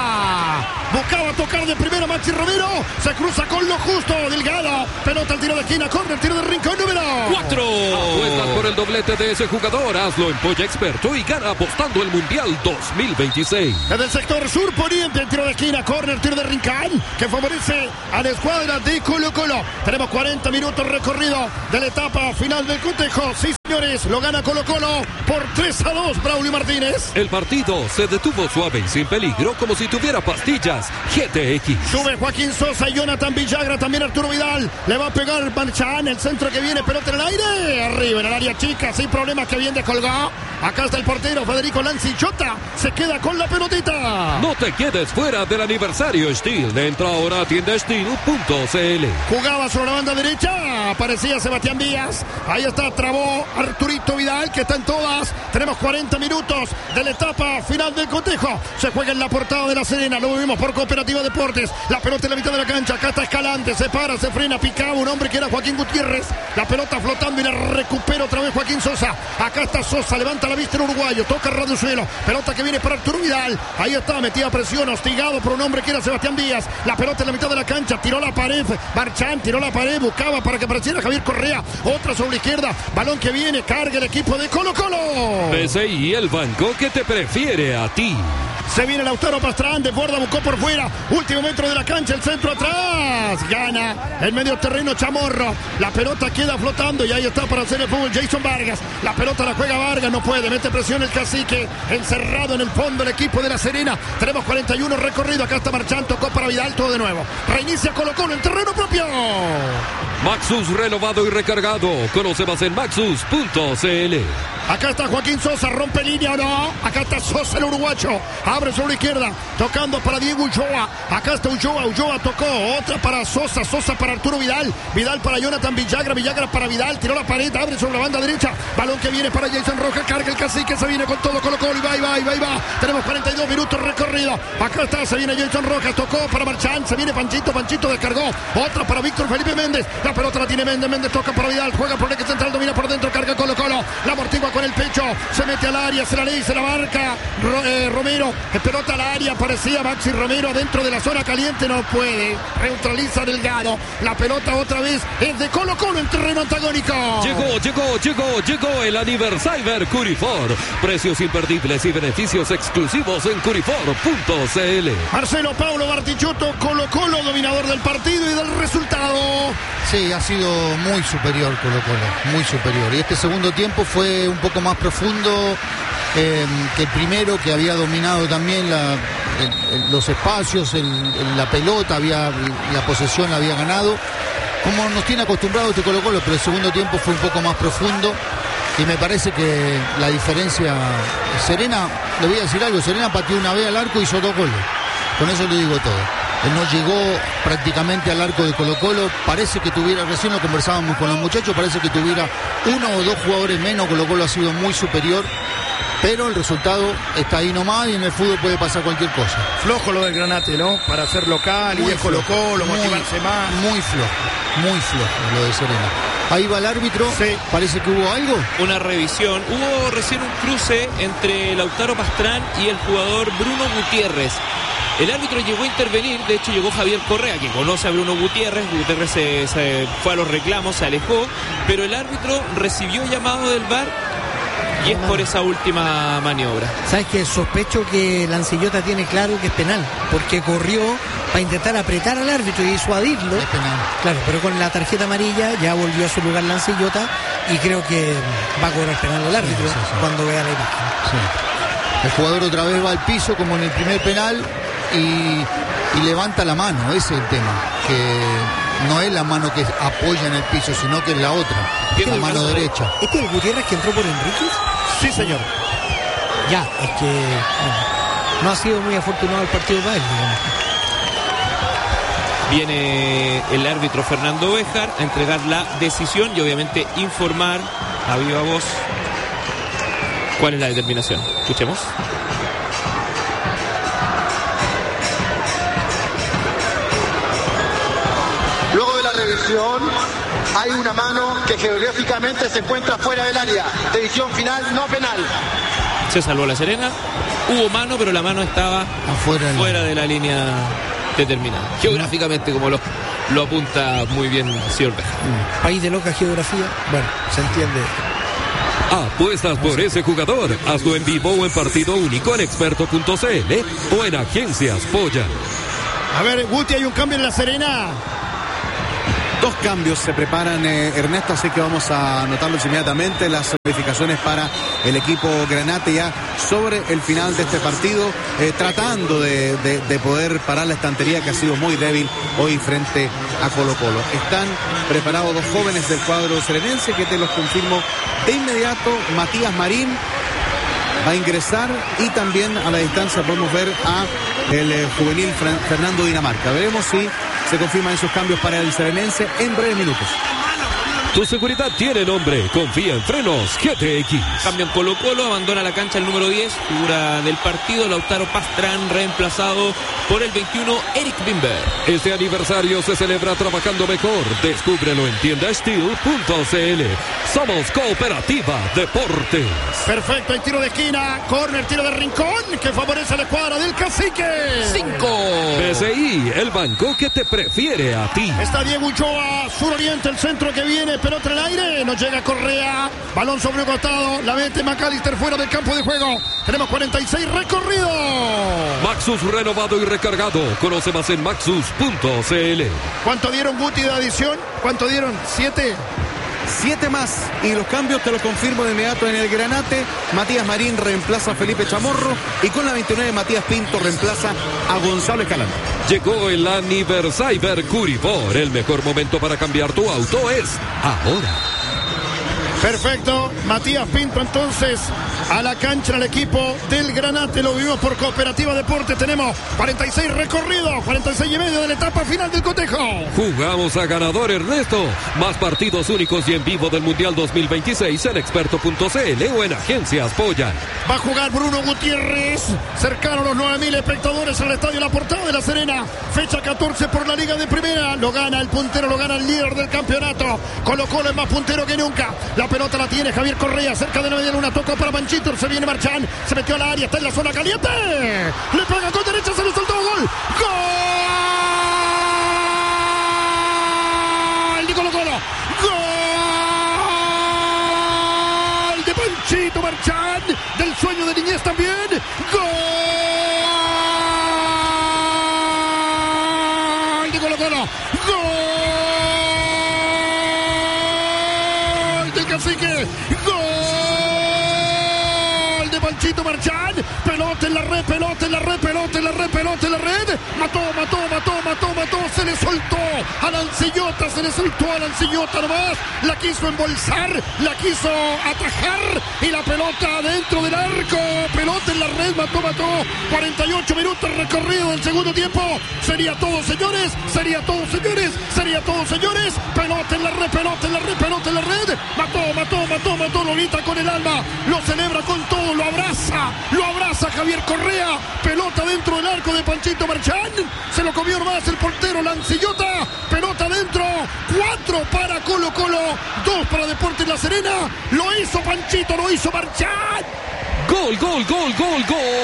Buscaba tocar de primera Maxi Romero. Se cruza con lo justo. Delgado. Pelota al tiro de esquina. Corner. Tiro de rincón número Cuatro. Apuestas por el doblete de ese jugador. Hazlo en Polla Experto y gana apostando el Mundial dos mil veintiséis. Desde el sector sur poniente, el tiro de esquina, córner, tiro de Rincón, que favorece a la escuadra de Colo Colo. Tenemos cuarenta minutos recorrido de la etapa final del cotejo. Sí, señores, lo gana Colo Colo por tres a dos, Braulio Martínez. El partido se detuvo suave y sin peligro, como si tuviera pastillas G T X. Sube Joaquín Sosa y Jonathan Villagra, también Arturo Vidal. Le va a pegar Marchán, el centro que viene, pelota en el aire. Arriba en el área chica, sin problemas, que bien descolgó. Acá está el portero Federico Lancichota. Se queda con la pelotita. No te quedes fuera del aniversario Steel. Entra ahora a tienda steel punto c l. Jugaba sobre la banda derecha. Aparecía Sebastián Díaz. Ahí está, trabó Arturito Vidal, que está en todas. Tenemos cuarenta minutos de la etapa final del cotejo. Se juega en la portada de La Serena. Lo vivimos por Cooperativa Deportes. La pelota en la mitad de la cancha. Acá está Escalante. Se para, se frena, picaba un hombre que era Joaquín Gutiérrez. La pelota flotando y la recupera otra vez Joaquín Sosa. Acá está Sosa. Levanta la vista el uruguayo. Toca Radio Suelo. Pelota que viene para Arturo Vidal. Ahí está, metida presión. Hostigado por un hombre que era Sebastián Díaz. La pelota en la mitad de la cancha. Tiró la pared. Marchán tiró la pared. Buscaba para que apareciera Javier Correa. Otra sobre la izquierda. Balón que viene. Carga el equipo de Colo Colo. P C I, el banco que te prefiere a ti. Se viene Lautaro Pastrán, de Borda buscó por fuera. Último metro de la cancha, el centro atrás. Gana el medio terreno Chamorro. La pelota queda flotando y ahí está para hacer el fútbol Jason Vargas. La pelota la juega Vargas, no puede. Mete presión el cacique. Encerrado en el fondo el equipo de La Serena. Tenemos cuarenta y uno recorrido. Acá está Marchán, tocó para Vidal, todo de nuevo. Reinicia Colo Colo en terreno propio. Maxus renovado y recargado. Conoce más en maxus punto c l. Acá está Joaquín Sosa, rompe línea o no. Acá está Sosa, el uruguayo. Abre sobre la izquierda, tocando para Diego Ulloa. Acá está Ulloa, Ulloa tocó. Otra para Sosa, Sosa para Arturo Vidal. Vidal para Jonathan Villagra, Villagra para Vidal. Tiró la pared, abre sobre la banda derecha. Balón que viene para Jason Rojas, carga el cacique, se viene con todo Colo Colo y va, y va, y va, y va. Tenemos cuarenta y dos minutos recorrido. Acá está, se viene Jason Rojas, tocó para Marchán, se viene Panchito, Panchito descargó. Otra para Víctor Felipe Méndez. La pelota la tiene Méndez, Méndez toca para Vidal, juega por el eje central, domina por dentro, carga Colo Colo. La amortigua con el pecho, se mete al área, se la ley, se la marca Ro, eh, Romero, pelota al área, parecía Maxi Romero dentro de la zona caliente, no puede, neutraliza Delgado, la pelota otra vez es de Colo Colo en terreno antagónico. Llegó, llegó, llegó, llegó el aniversario Curifor, precios imperdibles y beneficios exclusivos en curifor punto c l. Marcelo Paulo Bartichotto, Colo Colo, dominador del partido y del resultado. Sí, ha sido muy superior Colo Colo, muy superior. Y este segundo tiempo fue un poco más profundo eh, que el primero, que había dominado también la, el, el, los espacios, el, el, la pelota, había la posesión la había ganado. Como nos tiene acostumbrado este Colo Colo, pero el segundo tiempo fue un poco más profundo. Y me parece que la diferencia... Serena, le voy a decir algo, Serena pateó una vez al arco y hizo dos goles. Con eso le digo todo. Él no llegó prácticamente al arco de Colo Colo. Parece que tuviera, recién lo conversábamos con los muchachos, parece que tuviera uno o dos jugadores menos. Colo Colo ha sido muy superior, pero el resultado está ahí nomás y en el fútbol puede pasar cualquier cosa. Flojo lo del Granate, ¿no? Para ser local muy y es Colo Colo, motivarse más. Muy flojo, muy flojo lo de Serena. Ahí va el árbitro, sí. Parece que hubo algo. Una revisión, hubo recién un cruce entre Lautaro Pastrán y el jugador Bruno Gutiérrez. El árbitro llegó a intervenir, de hecho llegó Javier Correa, que conoce a Bruno Gutiérrez. Gutiérrez se, se fue a los reclamos, se alejó, pero el árbitro recibió llamado del V A R y es por esa última maniobra. ¿Sabes qué? Sospecho que Lancillota tiene claro que es penal, porque corrió para intentar apretar al árbitro y disuadirlo. Es penal. Claro, pero con la tarjeta amarilla ya volvió a su lugar Lancillota y creo que va a cobrar penal el árbitro sí, sí, sí. cuando vea la imagen. Sí. El jugador otra vez va al piso como en el primer penal y, y levanta la mano, ese es el tema, que no es la mano que apoya en el piso, sino que es la otra, la mano derecha. ¿Este es el Gutiérrez que entró por Enríquez? Sí, señor. Ya, es que bueno, no ha sido muy afortunado el partido para él, digamos. Viene el árbitro Fernando Béjar a entregar la decisión y obviamente informar a viva voz cuál es la determinación. Escuchemos. Luego de la revisión, hay una mano que geográficamente se encuentra fuera del área. Decisión final no penal. Se salvó La Serena. Hubo mano, pero la mano estaba afuera fuera de la línea determinada. Geográficamente, como lo, lo apunta muy bien el señor Béjar. País de loca geografía. Bueno, se entiende. Apuestas por ese jugador. Hazlo en vivo o en partido único en experto punto c l o en Agencias Polla. A ver, Guti, hay un cambio en La Serena. Dos cambios se preparan, eh, Ernesto, así que vamos a anotarlos inmediatamente. Las modificaciones para el equipo Granate ya sobre el final de este partido, eh, tratando de, de, de poder parar la estantería que ha sido muy débil hoy frente a Colo Colo. Están preparados dos jóvenes del cuadro serenense que te los confirmo de inmediato. Matías Marín va a ingresar y también a la distancia podemos ver a el eh, juvenil Fran- Fernando Dinamarca. Veremos si se confirman esos cambios para el serenense en breves minutos. Tu seguridad tiene nombre. Confía en Frenos G T X. Cambian Colo Colo, abandona la cancha el número diez, figura del partido, Lautaro Pastrán, reemplazado por el veintiuno, Eric Bimber. Este aniversario se celebra trabajando mejor. Descúbrelo en tienda steel punto c l. Somos Cooperativa Deportes. Perfecto, hay tiro de esquina, córner, tiro de rincón que favorece a la escuadra del Cacique. Cinco. B C I, el banco que te prefiere a ti. Está Diego Uchoa, suroriente, el centro que viene, pelota en el aire, no llega Correa, balón sobre un costado, la mete McAllister fuera del campo de juego. Tenemos cuarenta y seis recorridos. Maxus renovado y recargado. Conoce más en maxus punto c l. ¿Cuánto dieron, Guti, de adición? ¿Cuánto dieron? ¿Siete? Siete más y los cambios te los confirmo de inmediato en el Granate. Matías Marín reemplaza a Felipe Chamorro y con la veintinueve Matías Pinto reemplaza a Gonzalo Escalante. Llegó el Aniversaire Curipor. El mejor momento para cambiar tu auto es ahora. Perfecto, Matías Pinto entonces a la cancha en el equipo del Granate, lo vivimos por Cooperativa Deportes, tenemos cuarenta y seis recorridos, cuarenta y seis y medio de la etapa final del cotejo. Jugamos a ganador, Ernesto. Más partidos únicos y en vivo del Mundial dos mil veintiséis en experto punto c l o en Agencias Polla. Va a jugar Bruno Gutiérrez, cercano a los nueve mil espectadores en el Estadio La Portada de La Serena, fecha catorce por la Liga de Primera, lo gana el puntero, lo gana el líder del campeonato, Colo Colo es más puntero que nunca, la pelota la tiene Javier Correa, cerca de la media luna, tocó para Panchito, se viene Marchán, se metió al área, está en la zona caliente, le pega con derecha, se le soltó, gol, gol de Colo Colo, gol de Panchito Marchán, del sueño de niñez también, gol de Colo Colo, gol del Cacique, gol de Panchito Marchán, pelota en la red, pelota en la red, pelota en la red, pelota en la red, mató, mató, mató, mató, mató, se le soltó a Lancillota, se le soltó a Lancillota nomás, la quiso embolsar, la quiso atajar y la pelota dentro del arco, pelota en la red, mató, mató, cuarenta y ocho minutos recorrido del segundo tiempo, sería todo, señores, sería todo, señores, sería todo, señores, pelota en la red, pelota en la red, pelota en la red, mató, mató, mató, mató, Lolita con el alma, lo celebra con todo, lo abraza, lo abraza Javier Correa, pelota dentro del arco de Panchito Marchán, se lo comió nomás el portero Lancillota, pelota dentro, cuatro para Colo Colo, dos para Deportes La Serena, lo hizo Panchito, lo hizo Marchán. Gol, gol, gol, gol,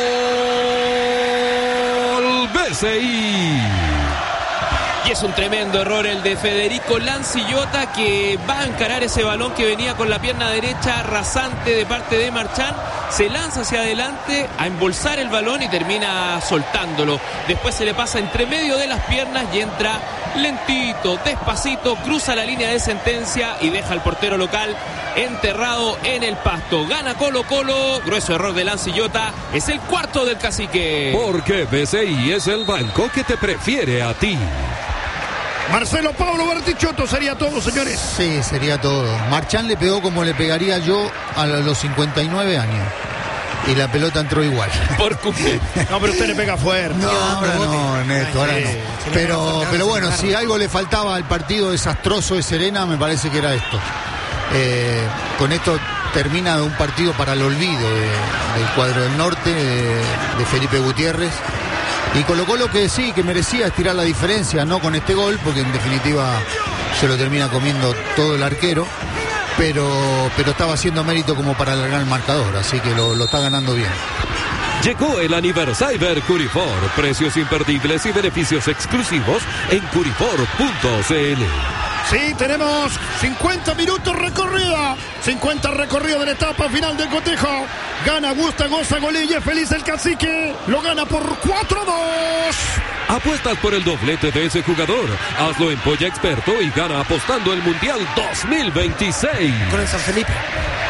gol. B C I. Y es un tremendo error el de Federico Lancillota, que va a encarar ese balón que venía con la pierna derecha rasante de parte de Marchán. Se lanza hacia adelante a embolsar el balón y termina soltándolo. Después se le pasa entre medio de las piernas y entra lentito, despacito, cruza la línea de sentencia y deja al portero local enterrado en el pasto. Gana Colo Colo, grueso error de Lancillota, es el cuarto del Cacique. Porque B C I es el banco que te prefiere a ti. Marcelo Pablo Bartichotto, sería todo, señores. Sí, sería todo. Marchán le pegó como le pegaría yo a los cincuenta y nueve años. Y la pelota entró igual. Por cumple. No, pero usted le pega fuerte. No, ahora no, Ernesto, ahora no. Pero, pero bueno, si algo le faltaba al partido desastroso de Serena, me parece que era esto. Eh, con esto termina un partido para el olvido de, del cuadro del norte, de, de Felipe Gutiérrez. Y Colo Colo que sí, que merecía estirar la diferencia, no con este gol, porque en definitiva se lo termina comiendo todo el arquero, pero, pero estaba haciendo mérito como para alargar el marcador, así que lo, lo está ganando bien. Llegó el Aniversaire Curifor, precios imperdibles y beneficios exclusivos en curifor punto c l. Sí, tenemos cincuenta minutos recorrida. cincuenta recorrido de la etapa final del cotejo. Gana, gusta, goza, golilla, feliz el cacique. Lo gana por cuatro a dos. Apuestas por el doblete de ese jugador. Hazlo en Polla Experto y gana apostando el Mundial dos mil veintiséis. Con el San Felipe.